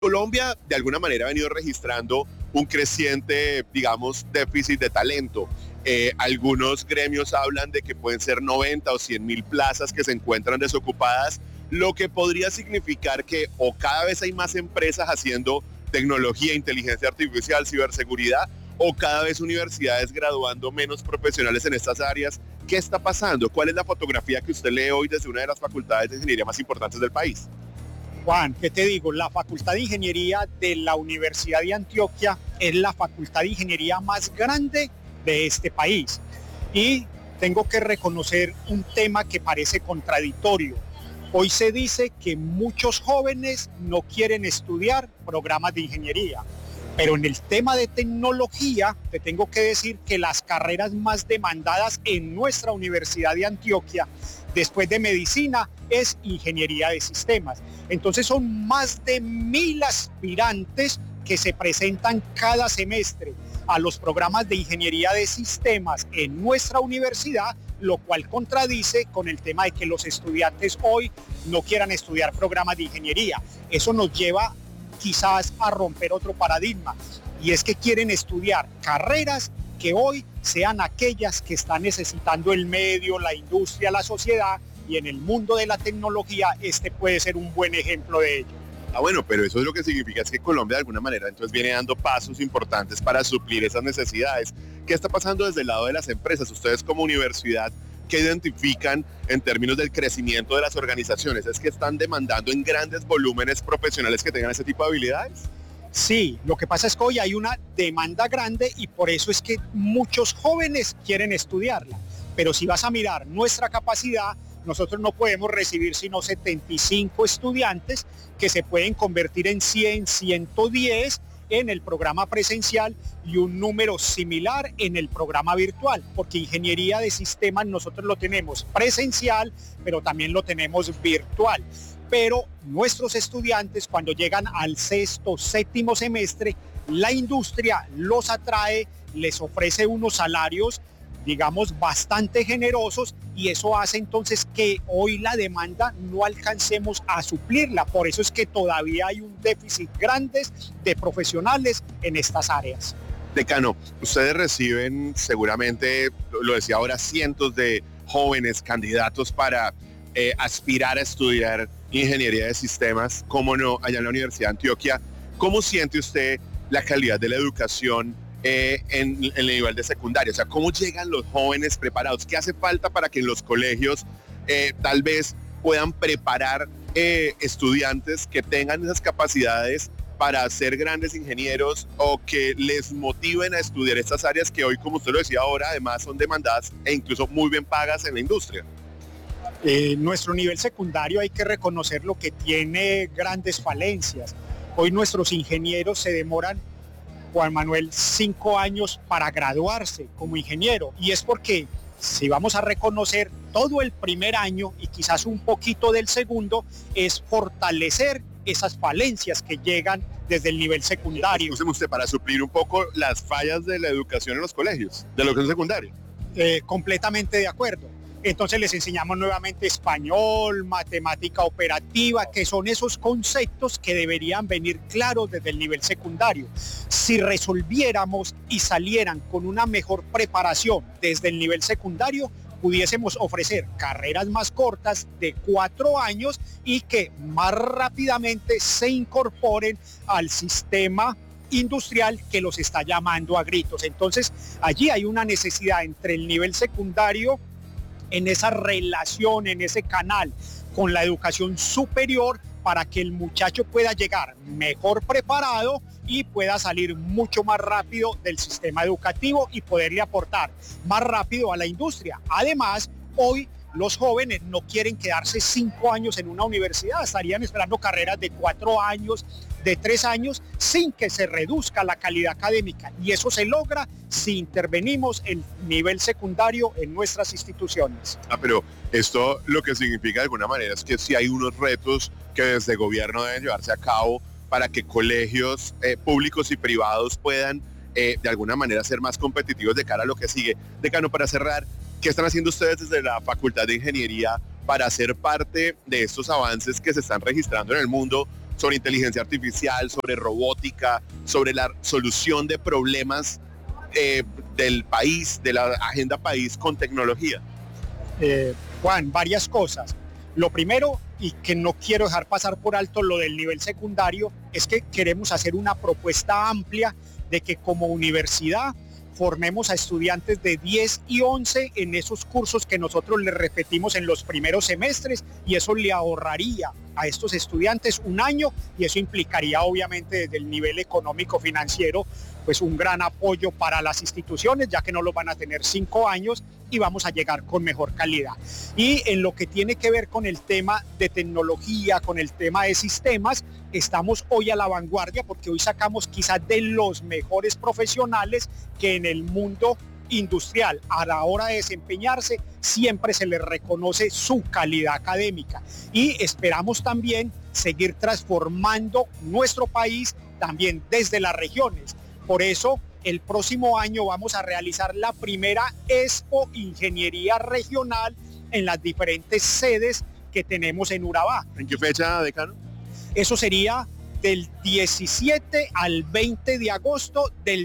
Colombia de alguna manera ha venido registrando un creciente, digamos, déficit de talento. Algunos gremios hablan de que pueden ser 90 o 100.000 plazas que se encuentran desocupadas, lo que podría significar que o cada vez hay más empresas haciendo tecnología, inteligencia artificial, ciberseguridad, o cada vez universidades graduando menos profesionales en estas áreas. ¿Qué está pasando? ¿Cuál es la fotografía que usted lee hoy desde una de las facultades de ingeniería más importantes del país? Juan, ¿qué te digo? La Facultad de Ingeniería de la Universidad de Antioquia es la facultad de ingeniería más grande de este país. Y tengo que reconocer un tema que parece contradictorio. Hoy se dice que muchos jóvenes no quieren estudiar programas de ingeniería, pero en el tema de tecnología te tengo que decir que las carreras más demandadas en nuestra Universidad de Antioquia, después de medicina, es ingeniería de sistemas. Entonces son más de 1.000 aspirantes que se presentan cada semestre a los programas de ingeniería de sistemas en nuestra universidad, lo cual contradice con el tema de que los estudiantes hoy no quieran estudiar programas de ingeniería. Eso nos lleva quizás a romper otro paradigma, y es que quieren estudiar carreras que hoy sean aquellas que está necesitando el medio, la industria, la sociedad, y en el mundo de la tecnología este puede ser un buen ejemplo de ello. Bueno, pero eso es lo que significa es que Colombia de alguna manera entonces viene dando pasos importantes para suplir esas necesidades. ¿Qué está pasando desde el lado de las empresas? Ustedes como universidad, ¿qué identifican en términos del crecimiento de las organizaciones? ¿Es que están demandando en grandes volúmenes profesionales que tengan ese tipo de habilidades? Sí, lo que pasa es que hoy hay una demanda grande y por eso es que muchos jóvenes quieren estudiarla. Pero si vas a mirar nuestra capacidad, nosotros no podemos recibir sino 75 estudiantes que se pueden convertir en 100, 110 en el programa presencial y un número similar en el programa virtual, porque ingeniería de sistemas nosotros lo tenemos presencial, pero también lo tenemos virtual. Pero nuestros estudiantes cuando llegan al sexto, séptimo semestre, la industria los atrae, les ofrece unos salarios, digamos, bastante generosos, y eso hace entonces que hoy la demanda no alcancemos a suplirla. Por eso es que todavía hay un déficit grande de profesionales en estas áreas. Decano, ustedes reciben seguramente, lo decía ahora, cientos de jóvenes candidatos para aspirar a estudiar ingeniería de sistemas, cómo no, allá en la Universidad de Antioquia. ¿Cómo siente usted la calidad de la educación en el nivel de secundaria? O sea, ¿cómo llegan los jóvenes preparados? ¿Qué hace falta para que en los colegios tal vez puedan preparar estudiantes que tengan esas capacidades para ser grandes ingenieros, o que les motiven a estudiar estas áreas que hoy, como usted lo decía ahora, además son demandadas e incluso muy bien pagas en la industria? Nuestro nivel secundario hay que reconocer lo que tiene grandes falencias. Hoy nuestros ingenieros se demoran, Juan Manuel, 5 años para graduarse como ingeniero, y es porque si vamos a reconocer todo el primer año y quizás un poquito del segundo, es fortalecer esas falencias que llegan desde el nivel secundario. Escúcheme usted, para suplir un poco las fallas de la educación en los colegios, de la educación secundaria. Completamente de acuerdo. Entonces les enseñamos nuevamente español, matemática operativa, que son esos conceptos que deberían venir claros desde el nivel secundario. Si resolviéramos y salieran con una mejor preparación desde el nivel secundario, pudiésemos ofrecer carreras más cortas de 4 años y que más rápidamente se incorporen al sistema industrial que los está llamando a gritos. Entonces allí hay una necesidad entre el nivel secundario, en esa relación, en ese canal con la educación superior, para que el muchacho pueda llegar mejor preparado y pueda salir mucho más rápido del sistema educativo y poderle aportar más rápido a la industria. Además, hoy los jóvenes no quieren quedarse 5 años en una universidad, estarían esperando carreras de 4 años, de 3 años, sin que se reduzca la calidad académica, y eso se logra si intervenimos el nivel secundario en nuestras instituciones. Pero esto lo que significa de alguna manera es que sí hay unos retos que desde gobierno deben llevarse a cabo para que colegios públicos y privados puedan de alguna manera ser más competitivos de cara a lo que sigue. Decano, para cerrar, ¿qué están haciendo ustedes desde la Facultad de Ingeniería para ser parte de estos avances que se están registrando en el mundo sobre inteligencia artificial, sobre robótica, sobre la solución de problemas del país, de la agenda país con tecnología? Juan, varias cosas. Lo primero, y que no quiero dejar pasar por alto lo del nivel secundario, es que queremos hacer una propuesta amplia de que como universidad formemos a estudiantes de 10 y 11 en esos cursos que nosotros les repetimos en los primeros semestres, y eso le ahorraría a estos estudiantes un año, y eso implicaría obviamente desde el nivel económico financiero pues un gran apoyo para las instituciones, ya que no los van a tener 5 años y vamos a llegar con mejor calidad. Y en lo que tiene que ver con el tema de tecnología, con el tema de sistemas, estamos hoy a la vanguardia porque hoy sacamos quizás de los mejores profesionales que en el mundo industrial a la hora de desempeñarse siempre se les reconoce su calidad académica, y esperamos también seguir transformando nuestro país también desde las regiones. Por eso el próximo año vamos a realizar la primera Expo Ingeniería Regional en las diferentes sedes que tenemos en Urabá. ¿En qué fecha, decano? Eso sería del 17 al 20 de agosto del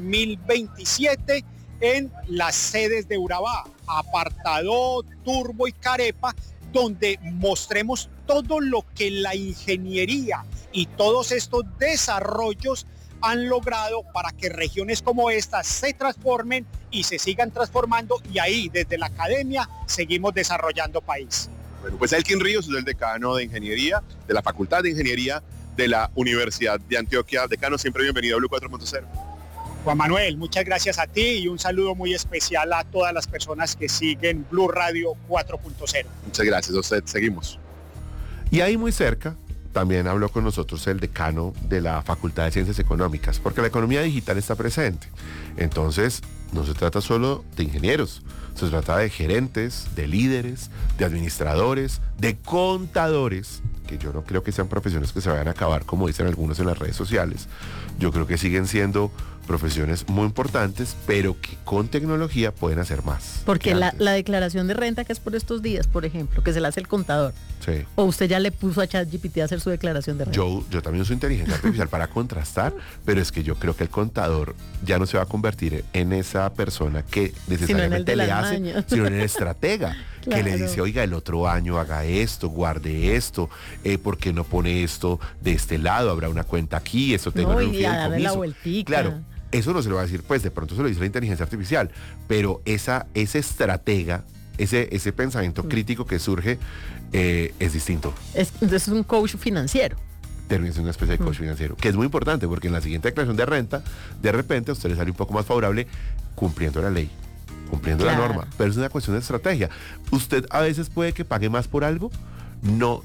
2027 en las sedes de Urabá, Apartadó, Turbo y Carepa, donde mostremos todo lo que la ingeniería y todos estos desarrollos han logrado para que regiones como esta se transformen y se sigan transformando, y ahí desde la academia seguimos desarrollando país. Bueno, pues Elkin Ríos es el decano de Ingeniería, de la Facultad de Ingeniería de la Universidad de Antioquia. Decano, siempre bienvenido a Blue 4.0. Juan Manuel, muchas gracias a ti y un saludo muy especial a todas las personas que siguen Blue Radio 4.0. Muchas gracias a usted, seguimos. Y ahí muy cerca también habló con nosotros el decano de la Facultad de Ciencias Económicas, porque la economía digital está presente. Entonces, no se trata solo de ingenieros, se trata de gerentes, de líderes, de administradores, de contadores, que yo no creo que sean profesiones que se vayan a acabar, como dicen algunos en las redes sociales. Yo creo que siguen siendo profesiones muy importantes, pero que con tecnología pueden hacer más. Porque la declaración de renta que es por estos días, por ejemplo, que se la hace el contador. Sí. O usted ya le puso a ChatGPT a hacer su declaración de renta. Yo también uso inteligencia artificial para contrastar, pero es que yo creo que el contador ya no se va a convertir en esa persona que necesariamente le hace, sino en el estratega. Claro. Que le dice, oiga, el otro año haga esto, guarde esto, ¿por qué no pone esto de este lado? Habrá una cuenta aquí, eso tengo en un fideicomiso. Claro, eso no se lo va a decir, pues de pronto se lo dice la inteligencia artificial, pero ese estratega, ese pensamiento crítico que surge es distinto. Es un coach financiero. Termina siendo una especie de coach financiero, que es muy importante porque en la siguiente declaración de renta, de repente a usted le sale un poco más favorable cumpliendo la ley, cumpliendo la norma, pero es una cuestión de estrategia. Usted a veces puede que pague más por algo, no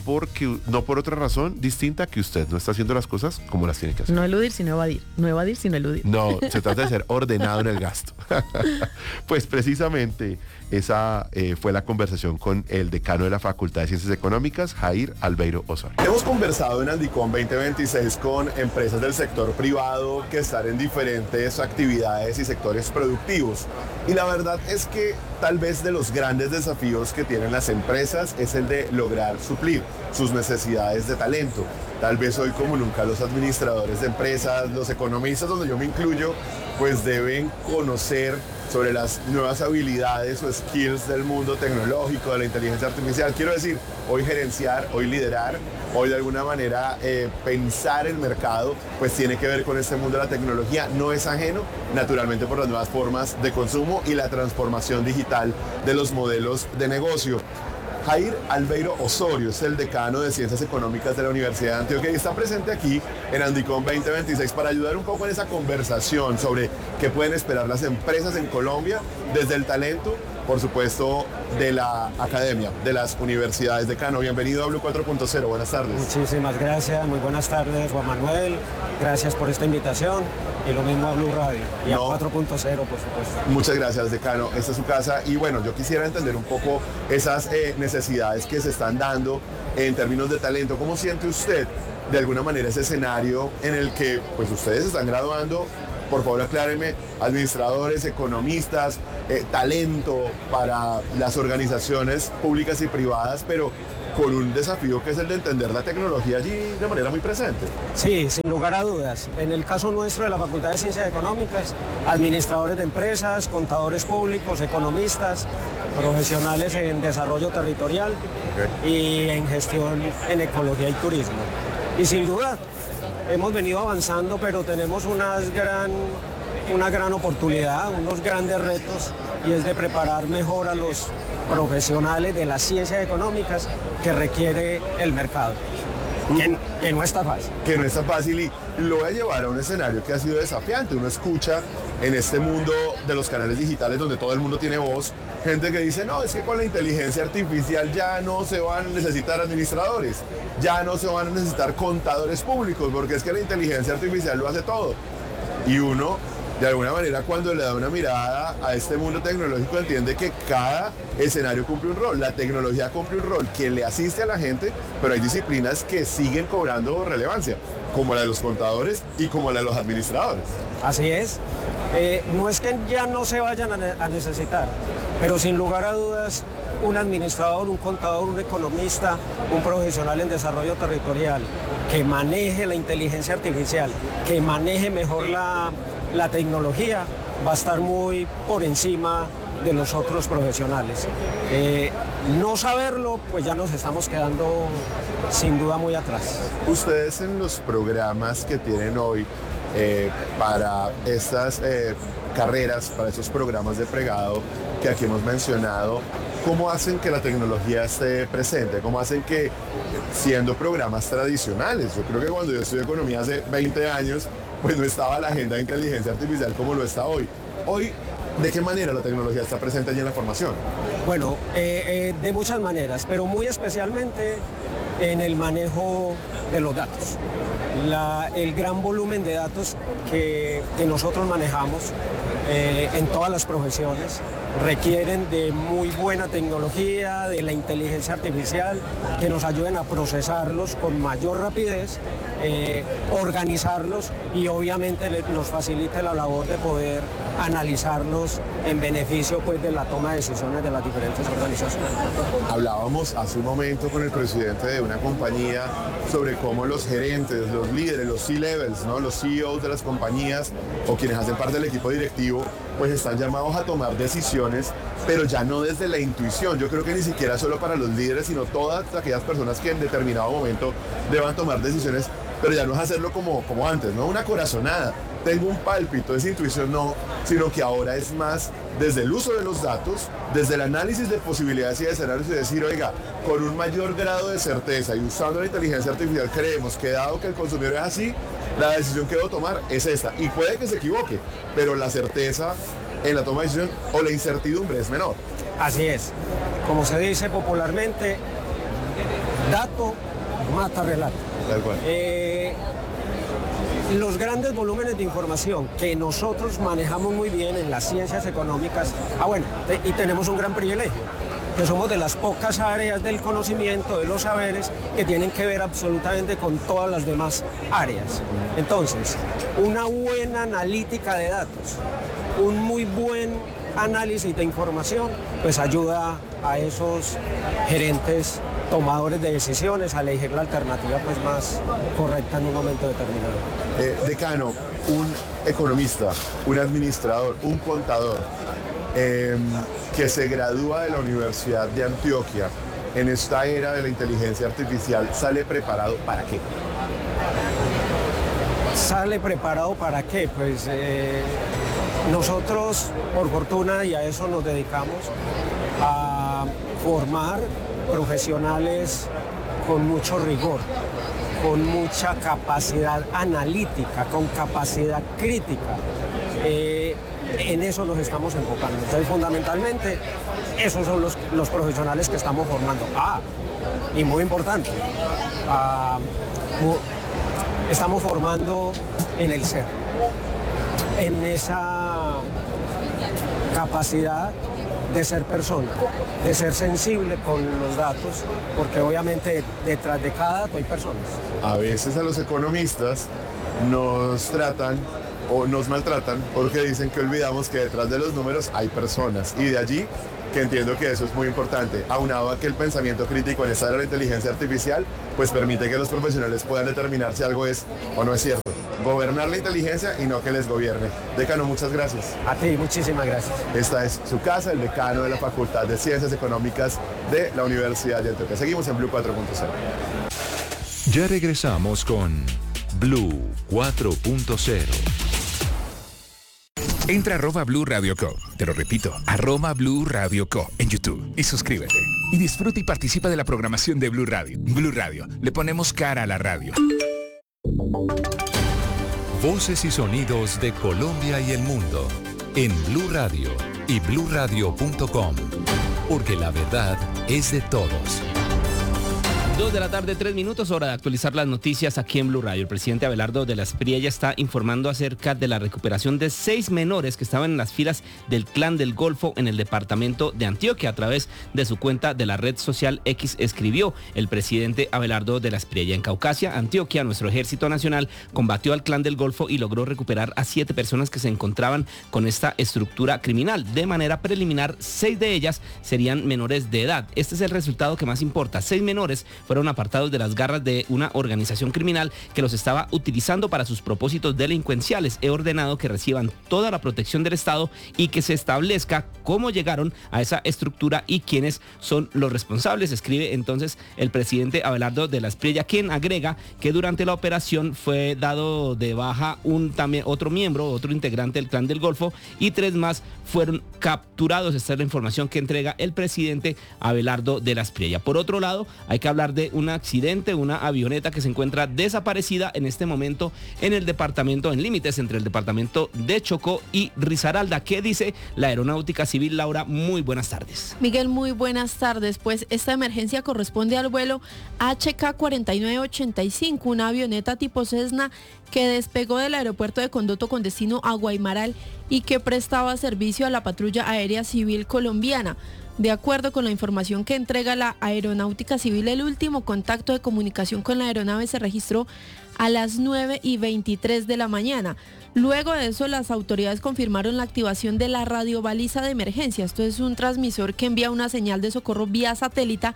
por otra razón distinta, que usted no está haciendo las cosas como las tiene que hacer. No eludir, sino evadir. No evadir, sino eludir. No, se trata de ser ordenado en el gasto. Pues precisamente esa fue la conversación con el decano de la Facultad de Ciencias Económicas, Jair Albeiro Osorio. Hemos conversado en Andicom 2026 con empresas del sector privado que están en diferentes actividades y sectores productivos. Y la verdad es que tal vez de los grandes desafíos que tienen las empresas es el de lograr suplir sus necesidades de talento. Tal vez hoy como nunca los administradores de empresas, los economistas, donde yo me incluyo, pues deben conocer sobre las nuevas habilidades o skills del mundo tecnológico, de la inteligencia artificial. Quiero decir, hoy gerenciar, hoy liderar, hoy de alguna manera pensar el mercado, pues tiene que ver con este mundo de la tecnología. No es ajeno, naturalmente, por las nuevas formas de consumo y la transformación digital de los modelos de negocio. Jair Albeiro Osorio es el decano de Ciencias Económicas de la Universidad de Antioquia y está presente aquí en Andicom 2026 para ayudar un poco en esa conversación sobre qué pueden esperar las empresas en Colombia desde el talento, por supuesto, de la academia, de las universidades. Decano, bienvenido a Blue 4.0, buenas tardes. Muchísimas gracias, muy buenas tardes, Juan Manuel, gracias por esta invitación y lo mismo a Blue Radio y a 4.0, por supuesto. Muchas gracias, decano, esta es su casa y bueno, yo quisiera entender un poco esas necesidades que se están dando en términos de talento. ¿Cómo siente usted de alguna manera ese escenario en el que pues ustedes están graduando? Por favor, aclárenme, administradores, economistas, talento para las organizaciones públicas y privadas, pero con un desafío que es el de entender la tecnología allí de manera muy presente. Sí, sin lugar a dudas. En el caso nuestro de la Facultad de Ciencias Económicas, administradores de empresas, contadores públicos, economistas, profesionales en desarrollo territorial y en gestión en ecología y turismo. Y sin duda, hemos venido avanzando, pero tenemos una gran oportunidad, unos grandes retos, y es de preparar mejor a los profesionales de las ciencias económicas que requiere el mercado, que no está fácil. Que no está fácil, y lo voy a llevar a un escenario que ha sido desafiante. Uno escucha en este mundo de los canales digitales donde todo el mundo tiene voz, gente que dice, no, es que con la inteligencia artificial ya no se van a necesitar administradores, ya no se van a necesitar contadores públicos, porque es que la inteligencia artificial lo hace todo. Y uno, de alguna manera, cuando le da una mirada a este mundo tecnológico, entiende que cada escenario cumple un rol. La tecnología cumple un rol que le asiste a la gente, pero hay disciplinas que siguen cobrando relevancia, como la de los contadores y como la de los administradores. Así es. No es que ya no se vayan a necesitar, pero sin lugar a dudas, un administrador, un contador, un economista, un profesional en desarrollo territorial que maneje la inteligencia artificial, que maneje mejor la tecnología, va a estar muy por encima de los otros profesionales. No saberlo, pues ya nos estamos quedando sin duda muy atrás. Ustedes en los programas que tienen hoy para estas carreras, para estos programas de pregrado que aquí hemos mencionado, ¿cómo hacen que la tecnología esté presente? ¿Cómo hacen que, siendo programas tradicionales, yo creo que cuando yo estudié economía hace 20 años, pues no estaba la agenda de inteligencia artificial como lo está hoy? Hoy, ¿de qué manera la tecnología está presente allí en la formación? Bueno, de muchas maneras, pero muy especialmente en el manejo de los datos. El gran volumen de datos que nosotros manejamos en todas las profesiones requieren de muy buena tecnología, de la inteligencia artificial, que nos ayuden a procesarlos con mayor rapidez, organizarlos y obviamente nos facilite la labor de poder analizarlos en beneficio pues, de la toma de decisiones de las diferentes organizaciones. Hablábamos hace un momento con el presidente de una compañía sobre cómo los gerentes, los líderes, los C-levels, ¿no? Los CEOs de las compañías o quienes hacen parte del equipo directivo, pues están llamados a tomar decisiones, pero ya no desde la intuición. Yo creo que ni siquiera solo para los líderes, sino todas aquellas personas que en determinado momento deban tomar decisiones, pero ya no es hacerlo como antes, ¿no? Una corazonada, tengo un pálpito, esa intuición no, sino que ahora es más desde el uso de los datos, desde el análisis de posibilidades y de escenarios, y decir, oiga, con un mayor grado de certeza y usando la inteligencia artificial creemos que dado que el consumidor es así, la decisión que debo tomar es esta. Y puede que se equivoque, pero la certeza en la toma de decisión o la incertidumbre es menor. Así es. Como se dice popularmente, dato mata relato. Tal cual. Los grandes volúmenes de información que nosotros manejamos muy bien en las ciencias económicas, y tenemos un gran privilegio, que somos de las pocas áreas del conocimiento, de los saberes, que tienen que ver absolutamente con todas las demás áreas. Entonces, una buena analítica de datos, un muy buen análisis de información, pues ayuda a esos gerentes tomadores de decisiones a elegir la alternativa pues, más correcta en un momento determinado. Decano, un economista, un administrador, un contador que se gradúa de la Universidad de Antioquia en esta era de la inteligencia artificial, ¿sale preparado para qué? ¿Sale preparado para qué? Pues nosotros, por fortuna, y a eso nos dedicamos, a formar profesionales con mucho rigor, con mucha capacidad analítica, con capacidad crítica. En eso nos estamos enfocando. Entonces, fundamentalmente, esos son los profesionales que estamos formando. Y muy importante, estamos formando en el ser, en esa capacidad de ser persona, de ser sensible con los datos, porque obviamente detrás de cada dato hay personas. A veces a los economistas nos tratan o nos maltratan porque dicen que olvidamos que detrás de los números hay personas, y de allí que entiendo que eso es muy importante. Aunado a que el pensamiento crítico en esta de la inteligencia artificial, pues permite que los profesionales puedan determinar si algo es o no es cierto. Gobernar la inteligencia y no que les gobierne. Decano, muchas gracias. A ti, muchísimas gracias. Esta es su casa, el decano de la Facultad de Ciencias Económicas de la Universidad de Antioquia. Seguimos en Blue 4.0. Ya regresamos con Blue 4.0. Entra a @Blue Radio Co. Te lo repito, @Blue Radio Co. en YouTube y suscríbete. Y disfruta y participa de la programación de Blue Radio. Blue Radio, le ponemos cara a la radio. Voces y sonidos de Colombia y el mundo en Blue Radio y bluradio.com. Porque la verdad es de todos. 2:03 p.m, hora de actualizar las noticias aquí en Blue Radio. El presidente Abelardo de la Espriella está informando acerca de la recuperación de 6 menores que estaban en las filas del Clan del Golfo en el departamento de Antioquia. A través de su cuenta de la red social X escribió el presidente Abelardo de la Espriella: en Caucasia, Antioquia, nuestro ejército nacional combatió al Clan del Golfo y logró recuperar a 7 personas que se encontraban con esta estructura criminal. De manera preliminar, 6 de ellas serían menores de edad. Este es el resultado que más importa. 6 menores fueron apartados de las garras de una organización criminal que los estaba utilizando para sus propósitos delincuenciales. He ordenado que reciban toda la protección del Estado y que se establezca cómo llegaron a esa estructura y quiénes son los responsables, escribe entonces el presidente Abelardo de la Espriella, quien agrega que durante la operación fue dado de baja otro miembro, otro integrante del Clan del Golfo, y 3 más fueron capturados. Esta es la información que entrega el presidente Abelardo de la Espriella. Por otro lado, hay que hablar de un accidente, una avioneta que se encuentra desaparecida en este momento en el departamento, en límites entre el departamento de Chocó y Risaralda. ¿Qué dice la Aeronáutica Civil? Laura, muy buenas tardes. Miguel, muy buenas tardes. Pues esta emergencia corresponde al vuelo HK 4985, una avioneta tipo Cessna que despegó del aeropuerto de Condoto con destino a Guaymaral y que prestaba servicio a la patrulla aérea civil colombiana. De acuerdo con la información que entrega la Aeronáutica Civil, el último contacto de comunicación con la aeronave se registró a las 9:23 de la mañana. Luego de eso, las autoridades confirmaron la activación de la radiobaliza de emergencia. Esto es un transmisor que envía una señal de socorro vía satélite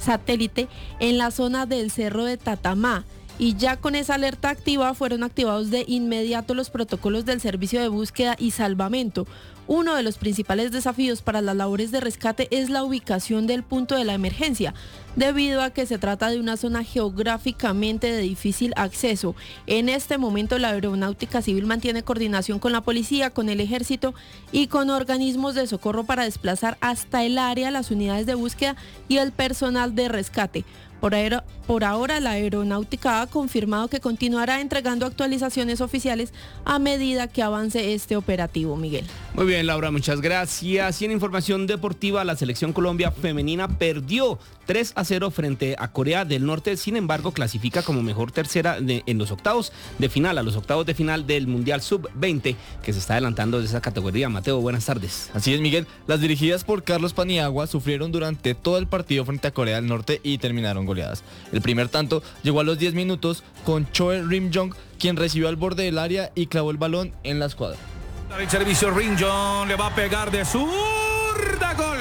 en la zona del Cerro de Tatamá. Y ya con esa alerta activa fueron activados de inmediato los protocolos del servicio de búsqueda y salvamento. Uno de los principales desafíos para las labores de rescate es la ubicación del punto de la emergencia, debido a que se trata de una zona geográficamente de difícil acceso. En este momento, la Aeronáutica Civil mantiene coordinación con la policía, con el ejército y con organismos de socorro para desplazar hasta el área las unidades de búsqueda y el personal de rescate. Por ahora, la Aeronáutica ha confirmado que continuará entregando actualizaciones oficiales a medida que avance este operativo, Miguel. Muy bien, Laura, muchas gracias. Y en información deportiva, la selección Colombia femenina perdió 3-0 frente a Corea del Norte. Sin embargo, clasifica como mejor tercera en los octavos de final, a los octavos de final del Mundial Sub-20, que se está adelantando de esa categoría. Mateo, buenas tardes. Así es, Miguel. Las dirigidas por Carlos Paniagua sufrieron durante todo el partido frente a Corea del Norte y terminaron goleadas. El primer tanto llegó a los 10 minutos con Choe Rim-jong, quien recibió al borde del área y clavó el balón en la escuadra. El servicio Rim-jong le va a pegar de zurda, gol.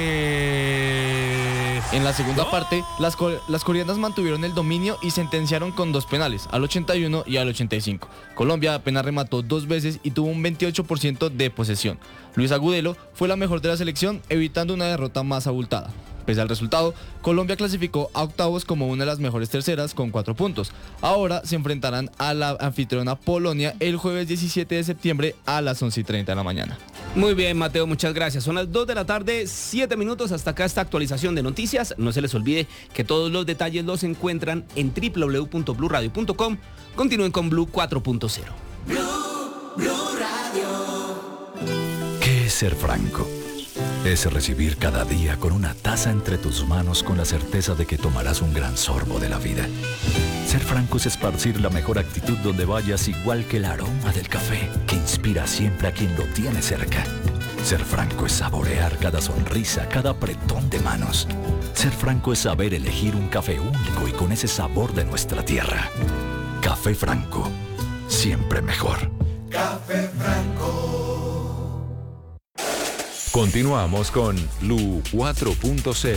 En la segunda parte, las coreanas mantuvieron el dominio y sentenciaron con 2 penales, al 81 y al 85. Colombia apenas remató 2 veces y tuvo un 28% de posesión. Luis Agudelo fue la mejor de la selección, evitando una derrota más abultada. Pese al resultado, Colombia clasificó a octavos como una de las mejores terceras con 4 puntos. Ahora se enfrentarán a la anfitriona Polonia el jueves 17 de septiembre a las 11:30 de la mañana. Muy bien, Mateo, muchas gracias. Son las 2 de la tarde, 7 minutos. Hasta acá esta actualización de noticias. No se les olvide que todos los detalles los encuentran en www.bluradio.com. Continúen con Blue 4.0. Blue Radio. ¿Qué es ser franco? Es recibir cada día con una taza entre tus manos con la certeza de que tomarás un gran sorbo de la vida. Ser franco es esparcir la mejor actitud donde vayas, igual que el aroma del café que inspira siempre a quien lo tiene cerca. Ser franco es saborear cada sonrisa, cada apretón de manos. Ser franco es saber elegir un café único y con ese sabor de nuestra tierra. Café Franco, siempre mejor. Café Franco. Continuamos con Blue 4.0.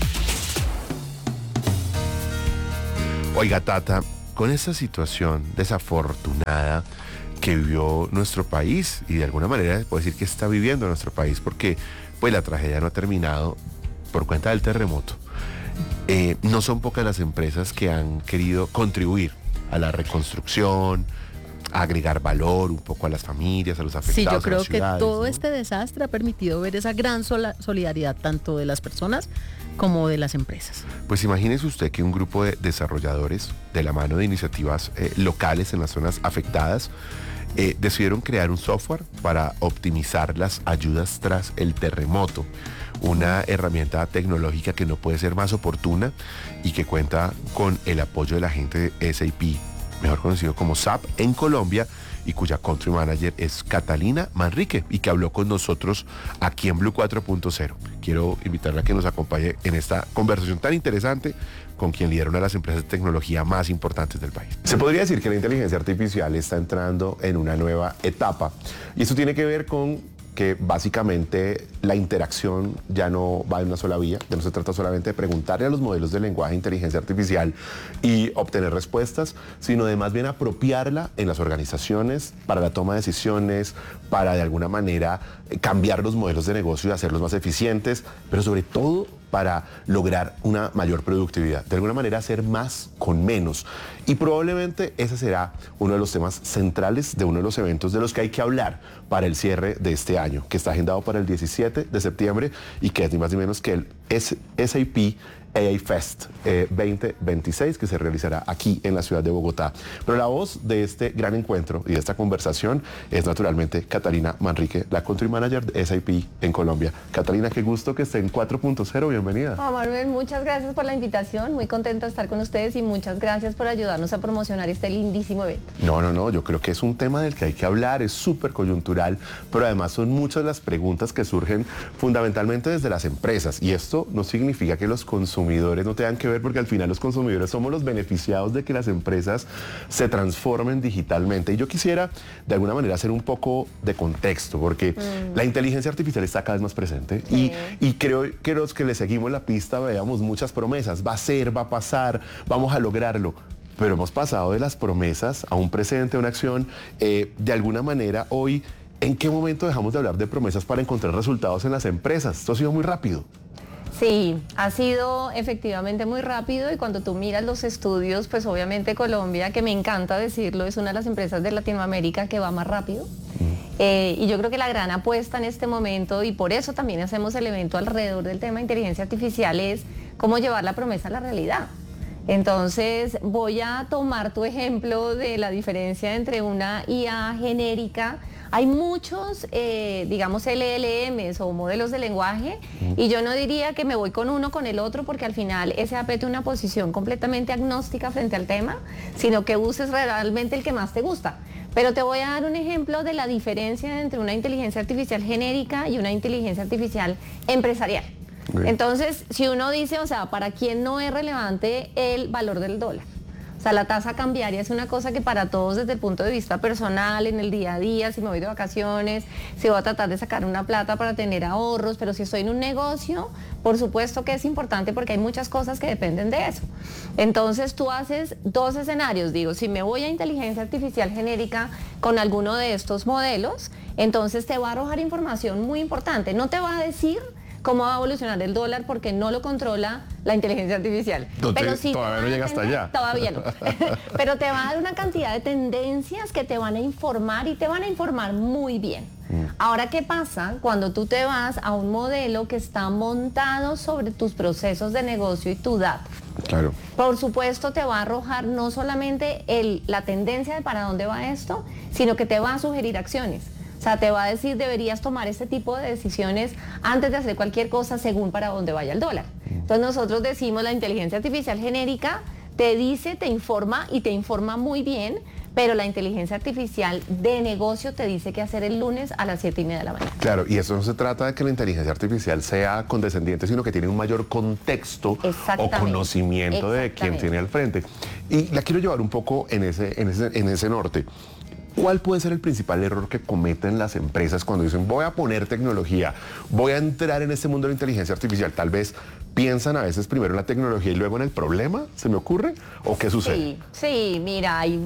Oiga, Tata, con esta situación desafortunada que vivió nuestro país, y de alguna manera se puede decir que está viviendo nuestro país, porque pues la tragedia no ha terminado por cuenta del terremoto. No son pocas las empresas que han querido contribuir a la reconstrucción, a agregar valor un poco a las familias, a los afectados. Sí, yo creo a las ciudades, que todo ¿no? este desastre ha permitido ver esa gran solidaridad tanto de las personas como de las empresas. Pues imagínese usted que un grupo de desarrolladores, de la mano de iniciativas locales en las zonas afectadas, decidieron crear un software para optimizar las ayudas tras el terremoto. Una herramienta tecnológica que no puede ser más oportuna y que cuenta con el apoyo de la gente de SAP, mejor conocido como SAP en Colombia, y cuya country manager es Catalina Manrique, y que habló con nosotros aquí en Blue 4.0. Quiero invitarla a que nos acompañe en esta conversación tan interesante con quien lidera una de las empresas de tecnología más importantes del país. Se podría decir que la inteligencia artificial está entrando en una nueva etapa, y esto tiene que ver con que básicamente la interacción ya no va en una sola vía, ya no se trata solamente de preguntarle a los modelos de lenguaje de inteligencia artificial y obtener respuestas, sino de más bien apropiarla en las organizaciones para la toma de decisiones, para de alguna manera cambiar los modelos de negocio y hacerlos más eficientes, pero sobre todo para lograr una mayor productividad, de alguna manera hacer más con menos. Y probablemente ese será uno de los temas centrales de uno de los eventos de los que hay que hablar para el cierre de este año, que está agendado para el 17 de septiembre y que es ni más ni menos que el SAP AI Fest 2026, que se realizará aquí en la ciudad de Bogotá. Pero la voz de este gran encuentro y de esta conversación es naturalmente Catalina Manrique, la country manager de SAP en Colombia. Catalina, qué gusto que esté en 4.0, bienvenida. Juan Manuel, muchas gracias por la invitación, muy contenta de estar con ustedes y muchas gracias por ayudarnos a promocionar este lindísimo evento. No, yo creo que es un tema del que hay que hablar, es súper coyuntural, pero además son muchas las preguntas que surgen fundamentalmente desde las empresas, y esto no significa que los consumidores no tengan que ver, porque al final los consumidores somos los beneficiados de que las empresas se transformen digitalmente. Y yo quisiera de alguna manera hacer un poco de contexto, porque la inteligencia artificial está cada vez más presente, sí. y creo que los que le seguimos la pista veamos muchas promesas, va a ser, va a pasar, vamos a lograrlo. Pero hemos pasado de las promesas a un presente, a una acción. De alguna manera hoy, ¿en qué momento dejamos de hablar de promesas para encontrar resultados en las empresas? Esto ha sido muy rápido. Sí, ha sido efectivamente muy rápido, y cuando tú miras los estudios, pues obviamente Colombia, que me encanta decirlo, es una de las empresas de Latinoamérica que va más rápido. Y yo creo que la gran apuesta en este momento, y por eso también hacemos el evento alrededor del tema de inteligencia artificial, es cómo llevar la promesa a la realidad. Entonces voy a tomar tu ejemplo de la diferencia entre una IA genérica. Hay muchos, digamos, LLMs o modelos de lenguaje, y yo no diría que me voy con uno con el otro, porque al final SAP tiene una posición completamente agnóstica frente al tema, sino que uses realmente el que más te gusta. Pero te voy a dar un ejemplo de la diferencia entre una inteligencia artificial genérica y una inteligencia artificial empresarial. Entonces, si uno dice, o sea, ¿para quién no es relevante el valor del dólar? O sea, la tasa cambiaria es una cosa que para todos, desde el punto de vista personal, en el día a día, si me voy de vacaciones, si voy a tratar de sacar una plata para tener ahorros, pero si estoy en un negocio, por supuesto que es importante, porque hay muchas cosas que dependen de eso. Entonces tú haces dos escenarios, digo, si me voy a inteligencia artificial genérica con alguno de estos modelos, entonces te va a arrojar información muy importante, no te va a decir cómo va a evolucionar el dólar, porque no lo controla la inteligencia artificial. Pero sí, todavía no llega hasta allá. Todavía no. Pero te va a dar una cantidad de tendencias que te van a informar, y te van a informar muy bien. Ahora, ¿qué pasa cuando tú te vas a un modelo que está montado sobre tus procesos de negocio y tu data? Claro. Por supuesto, te va a arrojar no solamente la tendencia de para dónde va esto, sino que te va a sugerir acciones. O sea, te va a decir, deberías tomar este tipo de decisiones antes de hacer cualquier cosa según para dónde vaya el dólar. Entonces nosotros decimos, la inteligencia artificial genérica te dice, te informa, y te informa muy bien, pero la inteligencia artificial de negocio te dice qué hacer el lunes a las 7:30 de la mañana. Claro, y eso no se trata de que la inteligencia artificial sea condescendiente, sino que tiene un mayor contexto o conocimiento de quien tiene al frente. Y la quiero llevar un poco en ese norte. ¿Cuál puede ser el principal error que cometen las empresas cuando dicen voy a poner tecnología, voy a entrar en este mundo de la inteligencia artificial? Tal vez piensan a veces primero en la tecnología y luego en el problema, ¿se me ocurre? ¿O qué sucede? Sí, mira, hay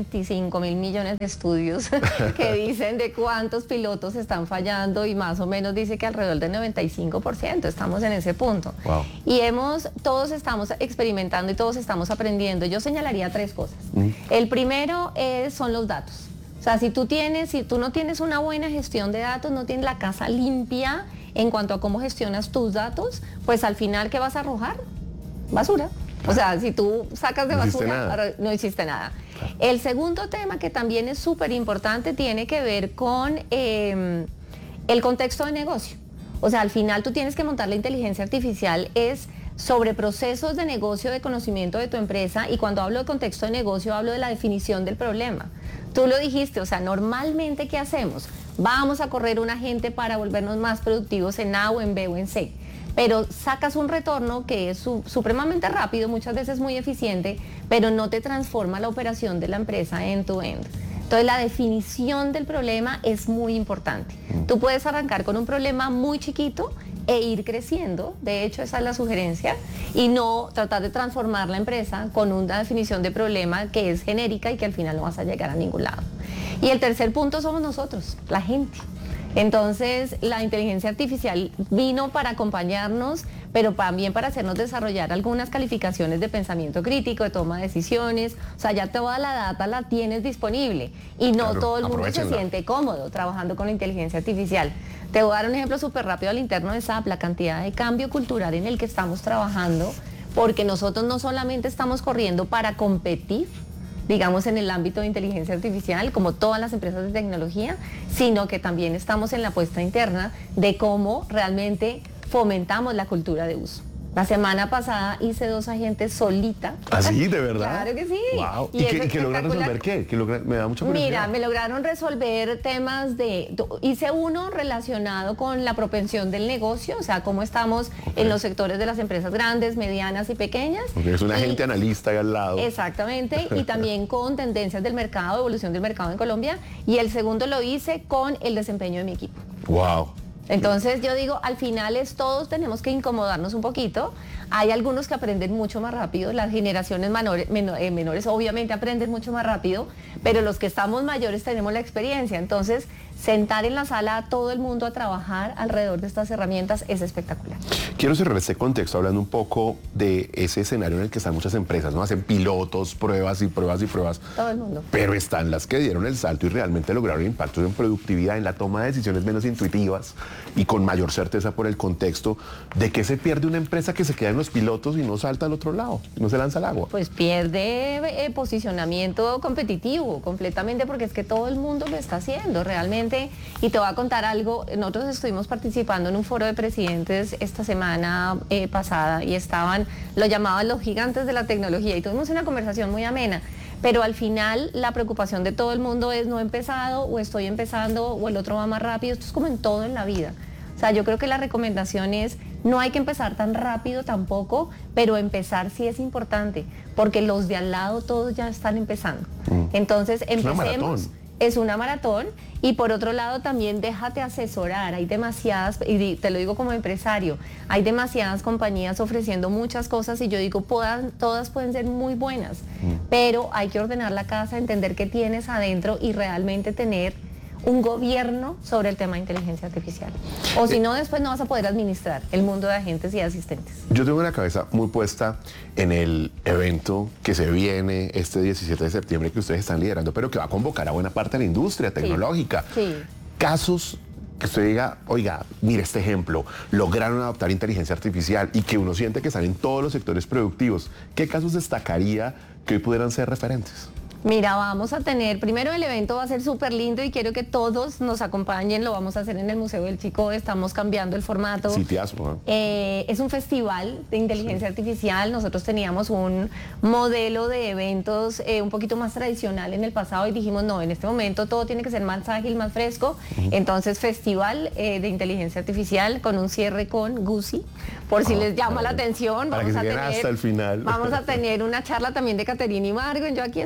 25 mil millones de estudios que dicen de cuántos pilotos están fallando y más o menos dice que alrededor del 95%, estamos en ese punto. Wow. Y todos estamos experimentando y todos estamos aprendiendo. Yo señalaría 3 cosas. El primero son los datos. O sea, si tú no tienes una buena gestión de datos, no tienes la casa limpia en cuanto a cómo gestionas tus datos, pues al final, ¿qué vas a arrojar? Basura. O sea, si tú sacas de basura, no hiciste nada. El segundo tema, que también es súper importante, tiene que ver con el contexto de negocio. O sea, al final tú tienes que montar la inteligencia artificial sobre procesos de negocio, de conocimiento de tu empresa, y cuando hablo de contexto de negocio hablo de la definición del problema. Tú lo dijiste, o sea, normalmente ¿qué hacemos? Vamos a correr un agente para volvernos más productivos en A o en B o en C, pero sacas un retorno que es supremamente rápido, muchas veces muy eficiente, pero no te transforma la operación de la empresa end-to-end. Entonces la definición del problema es muy importante. Tú puedes arrancar con un problema muy chiquito e ir creciendo, de hecho esa es la sugerencia, y no tratar de transformar la empresa con una definición de problema que es genérica y que al final no vas a llegar a ningún lado. Y el tercer punto somos nosotros, la gente. Entonces, la inteligencia artificial vino para acompañarnos, pero también para hacernos desarrollar algunas calificaciones de pensamiento crítico, de toma de decisiones. O sea, ya toda la data la tienes disponible y no todo el mundo se siente cómodo trabajando con la inteligencia artificial. Te voy a dar un ejemplo súper rápido al interno de SAP, la cantidad de cambio cultural en el que estamos trabajando, porque nosotros no solamente estamos corriendo para competir, digamos, en el ámbito de inteligencia artificial, como todas las empresas de tecnología, sino que también estamos en la apuesta interna de cómo realmente fomentamos la cultura de uso. La semana pasada hice 2 agentes solita. ¿Ah, sí? ¿De verdad? Claro que sí. Wow. ¿Y qué lograron resolver qué? Me da mucha curiosidad. Mira, me lograron resolver temas hice uno relacionado con la propensión del negocio, o sea, cómo estamos en los sectores de las empresas grandes, medianas y pequeñas. Porque es un agente analista ahí al lado. Exactamente, y también con tendencias del mercado, evolución del mercado en Colombia. Y el segundo lo hice con el desempeño de mi equipo. Wow. Entonces yo digo, al final todos tenemos que incomodarnos un poquito. Hay algunos que aprenden mucho más rápido, las generaciones menores obviamente aprenden mucho más rápido, pero los que estamos mayores tenemos la experiencia. Entonces, sentar en la sala a todo el mundo a trabajar alrededor de estas herramientas es espectacular. Quiero cerrar este contexto hablando un poco de ese escenario en el que están muchas empresas, ¿no? Hacen pilotos, pruebas y pruebas y pruebas. Todo el mundo. Pero están las que dieron el salto y realmente lograron impactos en productividad, en la toma de decisiones menos intuitivas y con mayor certeza por el contexto. ¿De qué se pierde una empresa que se queda en los pilotos y no salta al otro lado, no se lanza al agua? Pues pierde posicionamiento competitivo completamente, porque es que todo el mundo lo está haciendo realmente. Y te voy a contar algo, nosotros estuvimos participando en un foro de presidentes esta semana pasada y lo llamaban los gigantes de la tecnología y tuvimos una conversación muy amena. Pero al final la preocupación de todo el mundo es no he empezado o estoy empezando o el otro va más rápido. Esto es como en todo en la vida. O sea, yo creo que la recomendación es no hay que empezar tan rápido tampoco, pero empezar sí es importante, porque los de al lado todos ya están empezando. Entonces empecemos. Es una maratón y por otro lado también déjate asesorar. Hay demasiadas, y te lo digo como empresario, hay demasiadas compañías ofreciendo muchas cosas y yo digo, todas pueden ser muy buenas, pero hay que ordenar la casa, entender qué tienes adentro y realmente tener un gobierno sobre el tema de inteligencia artificial. O si no, después no vas a poder administrar el mundo de agentes y asistentes. Yo tengo la cabeza muy puesta en el evento que se viene este 17 de septiembre que ustedes están liderando, pero que va a convocar a buena parte de la industria tecnológica. Sí. Casos que usted diga, oiga, mire este ejemplo, lograron adoptar inteligencia artificial y que uno siente que están en todos los sectores productivos. ¿Qué casos destacaría que hoy pudieran ser referentes? Mira, vamos a tener, primero el evento va a ser súper lindo y quiero que todos nos acompañen, lo vamos a hacer en el Museo del Chico, estamos cambiando el formato. Sitiasmo, es un festival de inteligencia artificial, nosotros teníamos un modelo de eventos un poquito más tradicional en el pasado y dijimos no, en este momento todo tiene que ser más ágil, más fresco, entonces festival de inteligencia artificial con un cierre con Gucci, por si les llama la atención, hasta el final. Vamos a tener una charla también de Caterina Ibargüen, yo aquí estoy barriendo